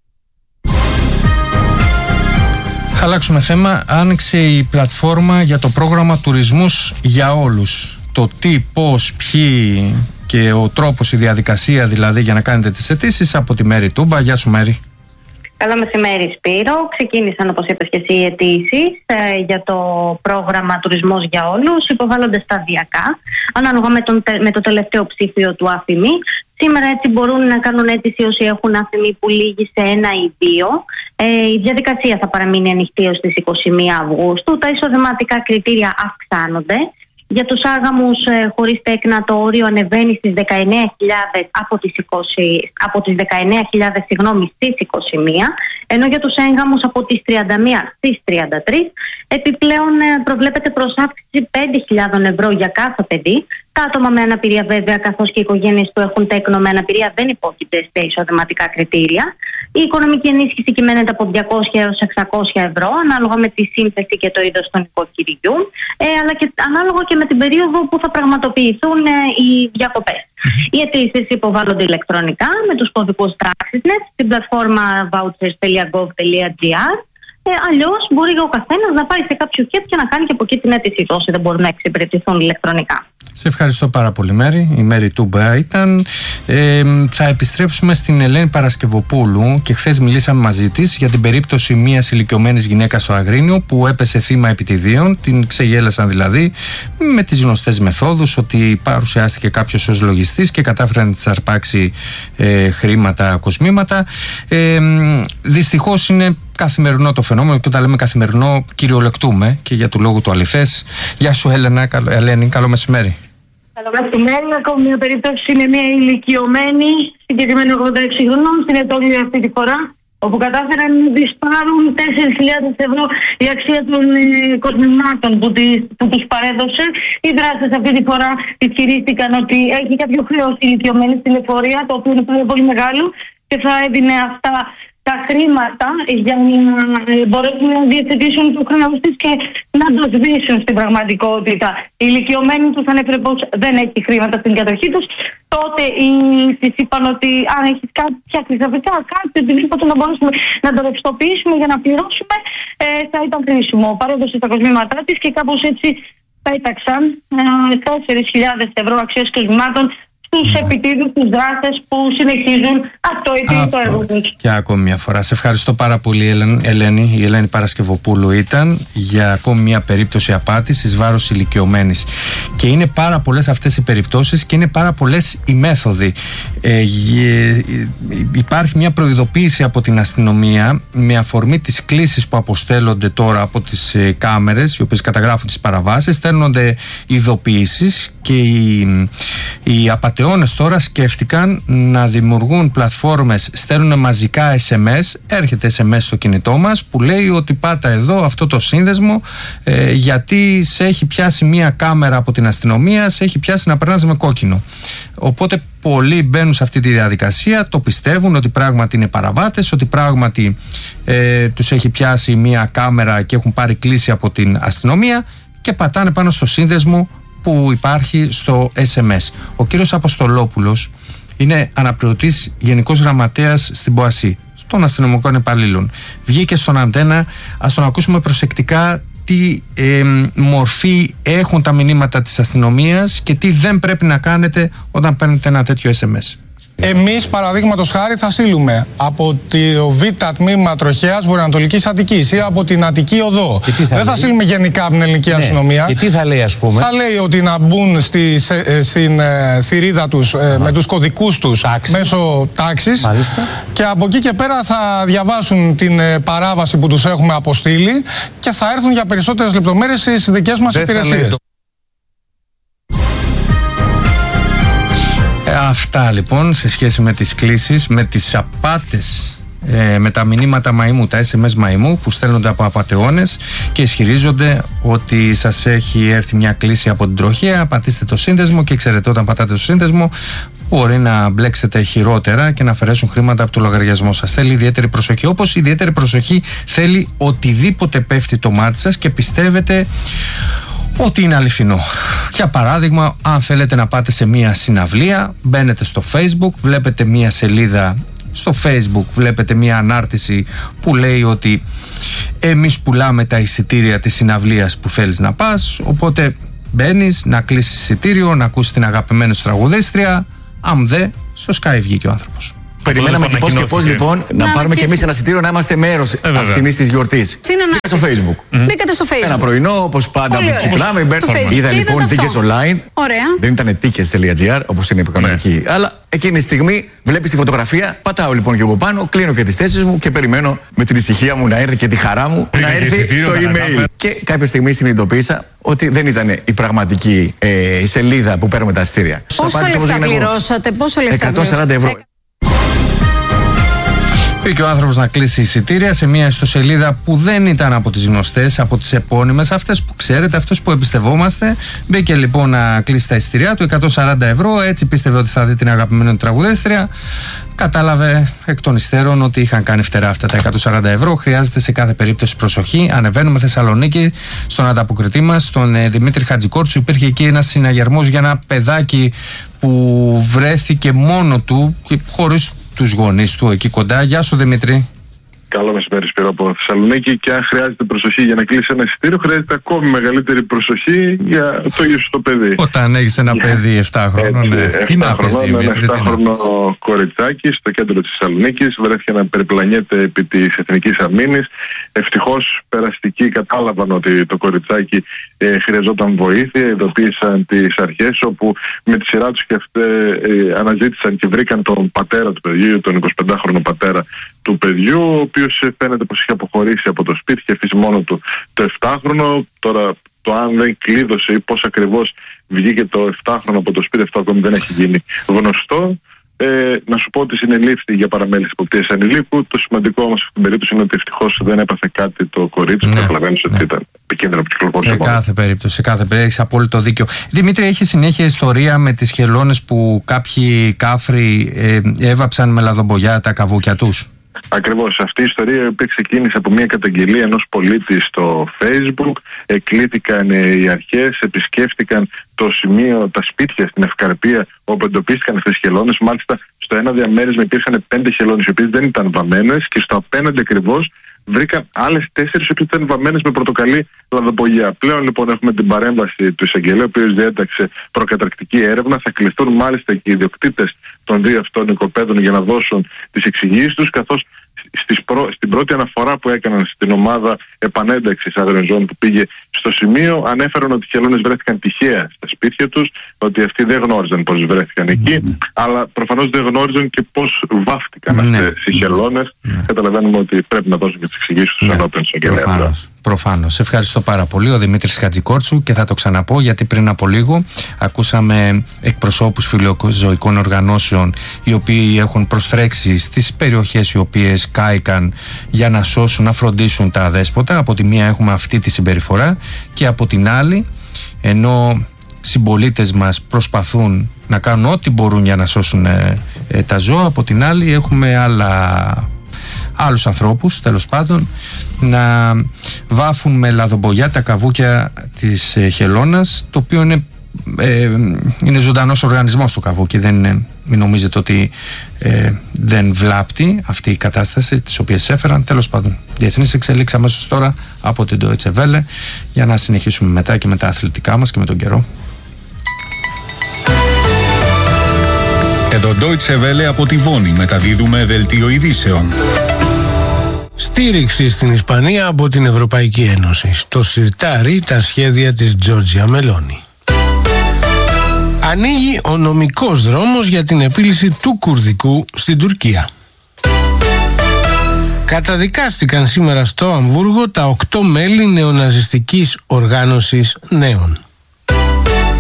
Αλλάξουμε θέμα. Άνοιξε η πλατφόρμα για το πρόγραμμα Τουρισμούς για όλους. Το τι, πώς, ποιοι και ο τρόπος, η διαδικασία δηλαδή για να κάνετε τις αιτήσεις από τη Μέρη Τούμπα. Γεια σου Μέρη. Καλό μεσημέρι Σπύρο. Ξεκίνησαν, όπως είπες και εσύ, οι αιτήσεις ε, για το πρόγραμμα Τουρισμός για όλους. Υποβάλλονται σταδιακά, ανάλογα με, τον, με το τελευταίο ψήφιο του ΑΦΗΜΗ. Σήμερα έτσι μπορούν να κάνουν αίτηση όσοι έχουν ΑΦΗΜΗ που λήγει σε ένα ή δύο. Ε, η διαδικασία θα παραμείνει ανοιχτή ως τις είκοσι μία Αυγούστου. Τα εισοδηματικά κριτήρια αυξάνονται. Για τους άγαμους ε, χωρίς τέκνα το όριο ανεβαίνει στις δεκαεννέα χιλιάδες από τις, είκοσι, από τις δεκαεννέα χιλιάδες συγγνώμη, στις είκοσι μία, ενώ για τους έγγαμους από τις τριάντα μία στις τριάντα τρεις. Επιπλέον ε, προβλέπεται προσάυξηση πέντε χιλιάδες ευρώ για κάθε παιδί. Τα άτομα με αναπηρία βέβαια, καθώς και οι οικογένειες που έχουν τέκνο με αναπηρία, δεν υπόκειται σε εισοδηματικά κριτήρια. Η οικονομική ενίσχυση κυμαίνεται από διακόσια έως εξακόσια ευρώ, ανάλογα με τη σύνθεση και το είδος των νοικοκυριού, ε, αλλά και ανάλογα και με την περίοδο που θα πραγματοποιηθούν ε, οι διακοπές. Οι αιτήσεις υποβάλλονται ηλεκτρονικά με τους κωδικούς TraxisNet στην πλατφόρμα vouchers τελεία gov τελεία gr. Ε, Αλλιώς μπορεί ο καθένας να πάει σε κάποιο χέρι και να κάνει και από εκεί την αίτησή του, όσοι δεν μπορούν να εξυπηρετηθούν ηλεκτρονικά. Σε ευχαριστώ πάρα πολύ Μέρη. Η Μέρη Τούμπα ήταν. Ε, θα επιστρέψουμε στην Ελένη Παρασκευοπούλου και χθες μιλήσαμε μαζί της για την περίπτωση μιας ηλικιωμένης γυναίκας στο Αγρίνιο που έπεσε θύμα επιτιδίων. Την ξεγέλασαν δηλαδή με τις γνωστές μεθόδους, ότι παρουσιάστηκε κάποιος ως λογιστής και κατάφερε να της αρπάξει ε, χρήματα, κοσμήματα. Ε, δυστυχώς είναι καθημερινό το φαινόμενο, και όταν λέμε καθημερινό κυριολεκτούμε και για του λόγου του αληθές. Γεια σου Έλενα, καλ, Ελένη, καλό μεσημέρι. Καλό μεσημέρι. Ακόμη μια περίπτωση είναι μια ηλικιωμένη, συγκεκριμένη ογδόντα έξι χρονών, στην Ετώλεια αυτή τη φορά, όπου κατάφεραν να της πάρουν τέσσερις χιλιάδες ευρώ η αξία των ε, κοσμημάτων που της, που της παρέδωσε. Οι δράστες αυτή τη φορά ισχυρίστηκαν ότι έχει κάποιο χρέος ηλικιωμένη στην εφορία, το οποίο είναι πάρα πολύ μεγάλο και θα έδινε αυτά τα χρήματα για να μπορέσουν να διευθετήσουν το χρέος της και να το σβήσουν στην πραγματικότητα. Οι ηλικιωμένοι τους ανέφερε πως δεν έχει χρήματα στην κατοχή τους. Τότε τις είπαν ότι αν έχεις κάποια χρυσαφικά, κάτι οτιδήποτε να μπορέσουμε να το ρευστοποιήσουμε για να πληρώσουμε, ε, θα ήταν χρήσιμο. Παρέδωσε τα κοσμήματά της και κάπως έτσι πέταξαν ε, τέσσερις χιλιάδες ευρώ αξίας κοσμημάτων στους επιτίδους, τους δράστες που συνεχίζουν αυτό ή το έργο τους. Και ακόμη μια φορά. Σε ευχαριστώ πάρα πολύ Ελένη. Η Ελένη Παρασκευοπούλου ήταν για ακόμη μια περίπτωση απάτης εις βάρος ηλικιωμένης. Και είναι πάρα πολλές αυτές οι περιπτώσεις και είναι πάρα πολλές οι μέθοδοι. Ε, ε, υπάρχει μια προειδοποίηση από την αστυνομία με αφορμή τις κλήσεις που αποστέλλονται τώρα από τις ε, κάμερες, οι οποίες καταγράφουν τις παραβάσεις, στέλνονται ειδοποιήσεις και οι, οι απατεώνες τώρα σκέφτηκαν να δημιουργούν πλατφόρμες, στέλνουν μαζικά ες εμ ες, έρχεται ες εμ ες στο κινητό μας που λέει ότι πάτα εδώ αυτό το σύνδεσμο ε, γιατί σε έχει πιάσει μια κάμερα από την αστυνομία, σε έχει πιάσει να περνάς με κόκκινο. Οπότε πολλοί μπαίνουν σε αυτή τη διαδικασία, το πιστεύουν ότι πράγματι είναι παραβάτες, ότι πράγματι ε, τους έχει πιάσει μια κάμερα και έχουν πάρει κλήση από την αστυνομία και πατάνε πάνω στο σύνδεσμο που υπάρχει στο ες εμ ες. Ο κύριος Αποστολόπουλος είναι αναπληρωτής γενικός γραμματέας στην ΠΟΑΣΥ, των αστυνομικών υπαλλήλων. Βγήκε στον Αντένα, ας τον ακούσουμε προσεκτικά τι ε, μορφή έχουν τα μηνύματα της αστυνομίας και τι δεν πρέπει να κάνετε όταν παίρνετε ένα τέτοιο ες εμ ες. Εμείς, παραδείγματος χάρη, θα στείλουμε από το Β τμήμα Τροχέας Βορειοανατολικής Αττικής ή από την Αττική Οδό. Θα Δεν λέει? θα στείλουμε γενικά από την ελληνική ναι. αστυνομία. Και τι θα λέει, ας πούμε? Θα λέει ότι να μπουν στη, σε, στην ε, θηρίδα τους ε, με τους κωδικούς τους Τάξη. μέσω τάξης. Μάλιστα. Και από εκεί και πέρα θα διαβάσουν την ε, παράβαση που τους έχουμε αποστείλει και θα έρθουν για περισσότερες λεπτομέρειες στις δικές μας Δεν υπηρεσίες. Αυτά λοιπόν σε σχέση με τις κλήσεις, με τις απάτες ε, με τα μηνύματα μαϊμού, τα ες εμ ες μαϊμού που στέλνονται από απατεώνες και ισχυρίζονται ότι σας έχει έρθει μια κλήση από την τροχέα. Πατήστε το σύνδεσμο και ξέρετε, όταν πατάτε το σύνδεσμο μπορεί να μπλέξετε χειρότερα και να αφαιρέσουν χρήματα από το λογαριασμό σας. Θέλει ιδιαίτερη προσοχή, όπως ιδιαίτερη προσοχή θέλει οτιδήποτε πέφτει το μάτι σας και πιστεύετε ότι είναι αληθινό. Για παράδειγμα, αν θέλετε να πάτε σε μια συναυλία, μπαίνετε στο Facebook, βλέπετε μια σελίδα στο Facebook, βλέπετε μια ανάρτηση που λέει ότι εμείς πουλάμε τα εισιτήρια της συναυλίας που θέλεις να πας, οπότε μπαίνεις να κλείσεις εισιτήριο, να ακούσεις την αγαπημένη σου τραγουδίστρια. Αν δε, στο Sky βγήκε ο άνθρωπος. Περιμέναμε και πώς και πώς λοιπόν να, να πάρουμε και εμείς ένα εισιτήριο να είμαστε μέρος ε, αυτής της γιορτής. Μπήκατε στο Facebook. Mm. Μπήκατε στο Facebook. Ένα πρωινό, όπως πάντα που ξυπνάμε. Είδα λοιπόν tickets online. Ωραία. Δεν ήταν tickets.gr όπως είναι η κανονική. Ναι. Αλλά εκείνη τη στιγμή βλέπεις τη φωτογραφία. Πατάω λοιπόν και εγώ πάνω, κλείνω και τις θέσεις μου και περιμένω με την ησυχία μου να έρθει και τη χαρά μου να έρθει το email. Και κάποια στιγμή συνειδητοποίησα ότι δεν ήταν η πραγματική ε, σελίδα που παίρνουμε τα εισιτήρια. Πόσα λεφτά πληρώσατε, πόσα λεφτά εκατόν σαράντα ευρώ. Πήγε ο άνθρωπος να κλείσει εισιτήρια σε μια ιστοσελίδα που δεν ήταν από τις γνωστές, από τις επώνυμες, αυτές που ξέρετε, αυτές που εμπιστευόμαστε. Μπήκε λοιπόν να κλείσει τα εισιτήρια του, εκατόν σαράντα ευρώ, έτσι πίστευε ότι θα δει την αγαπημένη του τραγουδίστρια. Κατάλαβε εκ των υστέρων ότι είχαν κάνει φτερά αυτά τα εκατόν σαράντα ευρώ. Χρειάζεται σε κάθε περίπτωση προσοχή. Ανεβαίνουμε Θεσσαλονίκη στον ανταποκριτή μας, τον ε, Δημήτρη Χατζικόρτσου. Υπήρχε εκεί ένας συναγερμός για ένα παιδάκι που βρέθηκε μόνο του, χωρίς τους γονείς του εκεί κοντά. Γεια σου Δημήτρη. Καλό μεσημέρι, Σπύρο, από Θεσσαλονίκη. Και αν χρειάζεται προσοχή για να κλείσει ένα εισιτήριο, χρειάζεται ακόμη μεγαλύτερη προσοχή για το ίδιο σου το παιδί. Όταν έχεις ένα yeah. παιδί επτά χρονών, ναι. επτά χρονών, ένα επτάχρονο κοριτσάκι στο κέντρο της Θεσσαλονίκης, βρέθηκε να περιπλανιέται επί της Εθνικής Αμήνης. Ευτυχώς περαστικοί κατάλαβαν ότι το κοριτσάκι ε, χρειαζόταν βοήθεια, ειδοποίησαν τις αρχές, όπου με τη σειρά τους και αυτές ε, αναζήτησαν και βρήκαν τον πατέρα του παιδιού, τον εικοσιπεντάχρονο πατέρα του παιδιού, ο οποίος φαίνεται πως είχε αποχωρήσει από το σπίτι και αφήσει μόνο του το επτάχρονο. Τώρα το αν δεν κλείδωσε ή πώς ακριβώς βγήκε το επτάχρονο από το σπίτι, αυτό ακόμη δεν έχει γίνει γνωστό. Ε, να σου πω ότι συνελήφθη για παραμέληση υποπτίας ανηλίκου. Το σημαντικό όμως στην περίπτωση είναι ότι ευτυχώς δεν έπαθε κάτι το κορίτσι. Ναι, καταλαβαίνεις ναι. ότι ήταν επικίνδυνο που κυκλοφόρησε. Σε κάθε περίπτωση, σε κάθε περίπτωση, έχεις απόλυτο δίκιο. Δημήτρη, έχει συνέχεια ιστορία με τις χελώνες που κάποιοι κάφροι ε, έβαψαν με λαδομπογιά τα καβούκια τους. Ακριβώς. Αυτή η ιστορία που ξεκίνησε από μια καταγγελία ενός πολίτη στο Facebook. Εκλήθηκαν οι αρχές, επισκέφτηκαν το σημείο, τα σπίτια στην Ευκαρπία όπου εντοπίστηκαν αυτές τις χελώνες. Μάλιστα στο ένα διαμέρισμα υπήρχαν πέντε χελώνες οι οποίες δεν ήταν βαμμένες και στο απέναντι ακριβώς βρήκαν άλλες τέσσερις οι οποίες ήταν βαμμένες με πορτοκαλί λαδοπογιά. Πλέον λοιπόν έχουμε την παρέμβαση του εισαγγελέα, ο οποίος διέταξε προκαταρκτική έρευνα. Θα κληθούν μάλιστα και οι ιδιοκτήτες των δύο αυτών οικοπαίδων για να δώσουν τις εξηγήσεις τους, καθώς στις προ... στην πρώτη αναφορά που έκαναν στην ομάδα επανένταξης αγρινζών που πήγε στο σημείο, ανέφεραν ότι οι χελώνες βρέθηκαν τυχαία στα σπίτια τους, ότι αυτοί δεν γνώριζαν πώς βρέθηκαν εκεί, mm. αλλά προφανώς δεν γνώριζαν και πώς βάφτηκαν mm. αυτές οι χελώνες. Mm. Καταλαβαίνουμε ότι πρέπει να δώσουν και τις εξηγήσεις τους mm. ενώπιον της εισαγγελέα. Προφανώς. Ευχαριστώ πάρα πολύ. Ο Δημήτρης Χατζικόρτσου, και θα το ξαναπώ γιατί πριν από λίγο ακούσαμε εκπροσώπους φιλοζωικών οργανώσεων οι οποίοι έχουν προστρέξει στις περιοχές οι οποίες κάηκαν για να σώσουν, να φροντίσουν τα αδέσποτα. Από τη μία έχουμε αυτή τη συμπεριφορά και από την άλλη, ενώ συμπολίτες μας προσπαθούν να κάνουν ό,τι μπορούν για να σώσουν ε, ε, τα ζώα, από την άλλη έχουμε άλλα άλλους ανθρώπους, τέλος πάντων, να βάφουν με λαδομπογιά τα καβούκια της ε, χελώνας, το οποίο είναι, ε, είναι ζωντανός οργανισμός το καβούκι, δεν είναι, μην νομίζετε ότι ε, δεν βλάπτει αυτή η κατάσταση τις οποίες έφεραν. Τέλος πάντων, διεθνείς εξελίξεις αμέσως τώρα από την Deutsche Welle, για να συνεχίσουμε μετά και με τα αθλητικά μας και με τον καιρό. Εδώ Deutsche Welle από τη Βόνη, μεταδίδουμε δελτίο ειδήσεων. Στήριξη στην Ισπανία από την Ευρωπαϊκή Ένωση. Στο σιρτάρι τα σχέδια της Τζόρτζια Μελόνι. Ανοίγει ο νομικός δρόμος για την επίλυση του Κουρδικού στην Τουρκία. Καταδικάστηκαν σήμερα στο Αμβούργο τα οκτώ μέλη νεοναζιστικής οργάνωσης Νέων.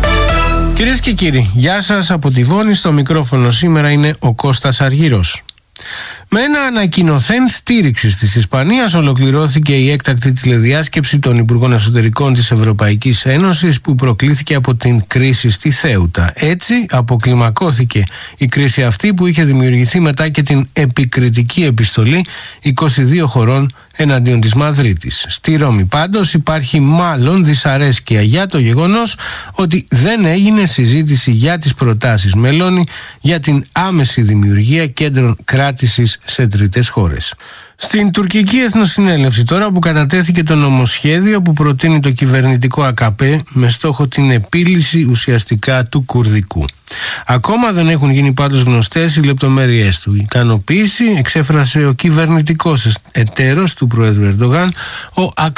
Κυρίες και κύριοι, γεια σας από τη Βόνη. Στο μικρόφωνο σήμερα είναι ο Κώστας Αργύρος. Με ένα ανακοινωθέν στήριξη της Ισπανίας ολοκληρώθηκε η έκτακτη τηλεδιάσκεψη των Υπουργών Εσωτερικών της Ευρωπαϊκής Ένωσης που προκλήθηκε από την κρίση στη Θέουτα. Έτσι αποκλιμακώθηκε η κρίση αυτή που είχε δημιουργηθεί μετά και την επικριτική επιστολή είκοσι δύο χωρών εναντίον της Μαδρίτης. Στη Ρώμη πάντως υπάρχει μάλλον δυσαρέσκεια για το γεγονός ότι δεν έγινε συζήτηση για τις προτάσεις Μελώνη για την άμεση δημιουργία κέντρων κράτησης σε τρίτες χώρες. Στην τουρκική εθνοσυνέλευση τώρα που κατατέθηκε το νομοσχέδιο που προτείνει το κυβερνητικό ΑΚΠ με στόχο την επίλυση ουσιαστικά του κουρδικού. Ακόμα δεν έχουν γίνει πάντως γνωστές οι λεπτομέρειές του. Η ικανοποίηση εξέφρασε ο κυβερνητικός εταίρος του Προέδρου Ερντογάν, ο ΑΚΠ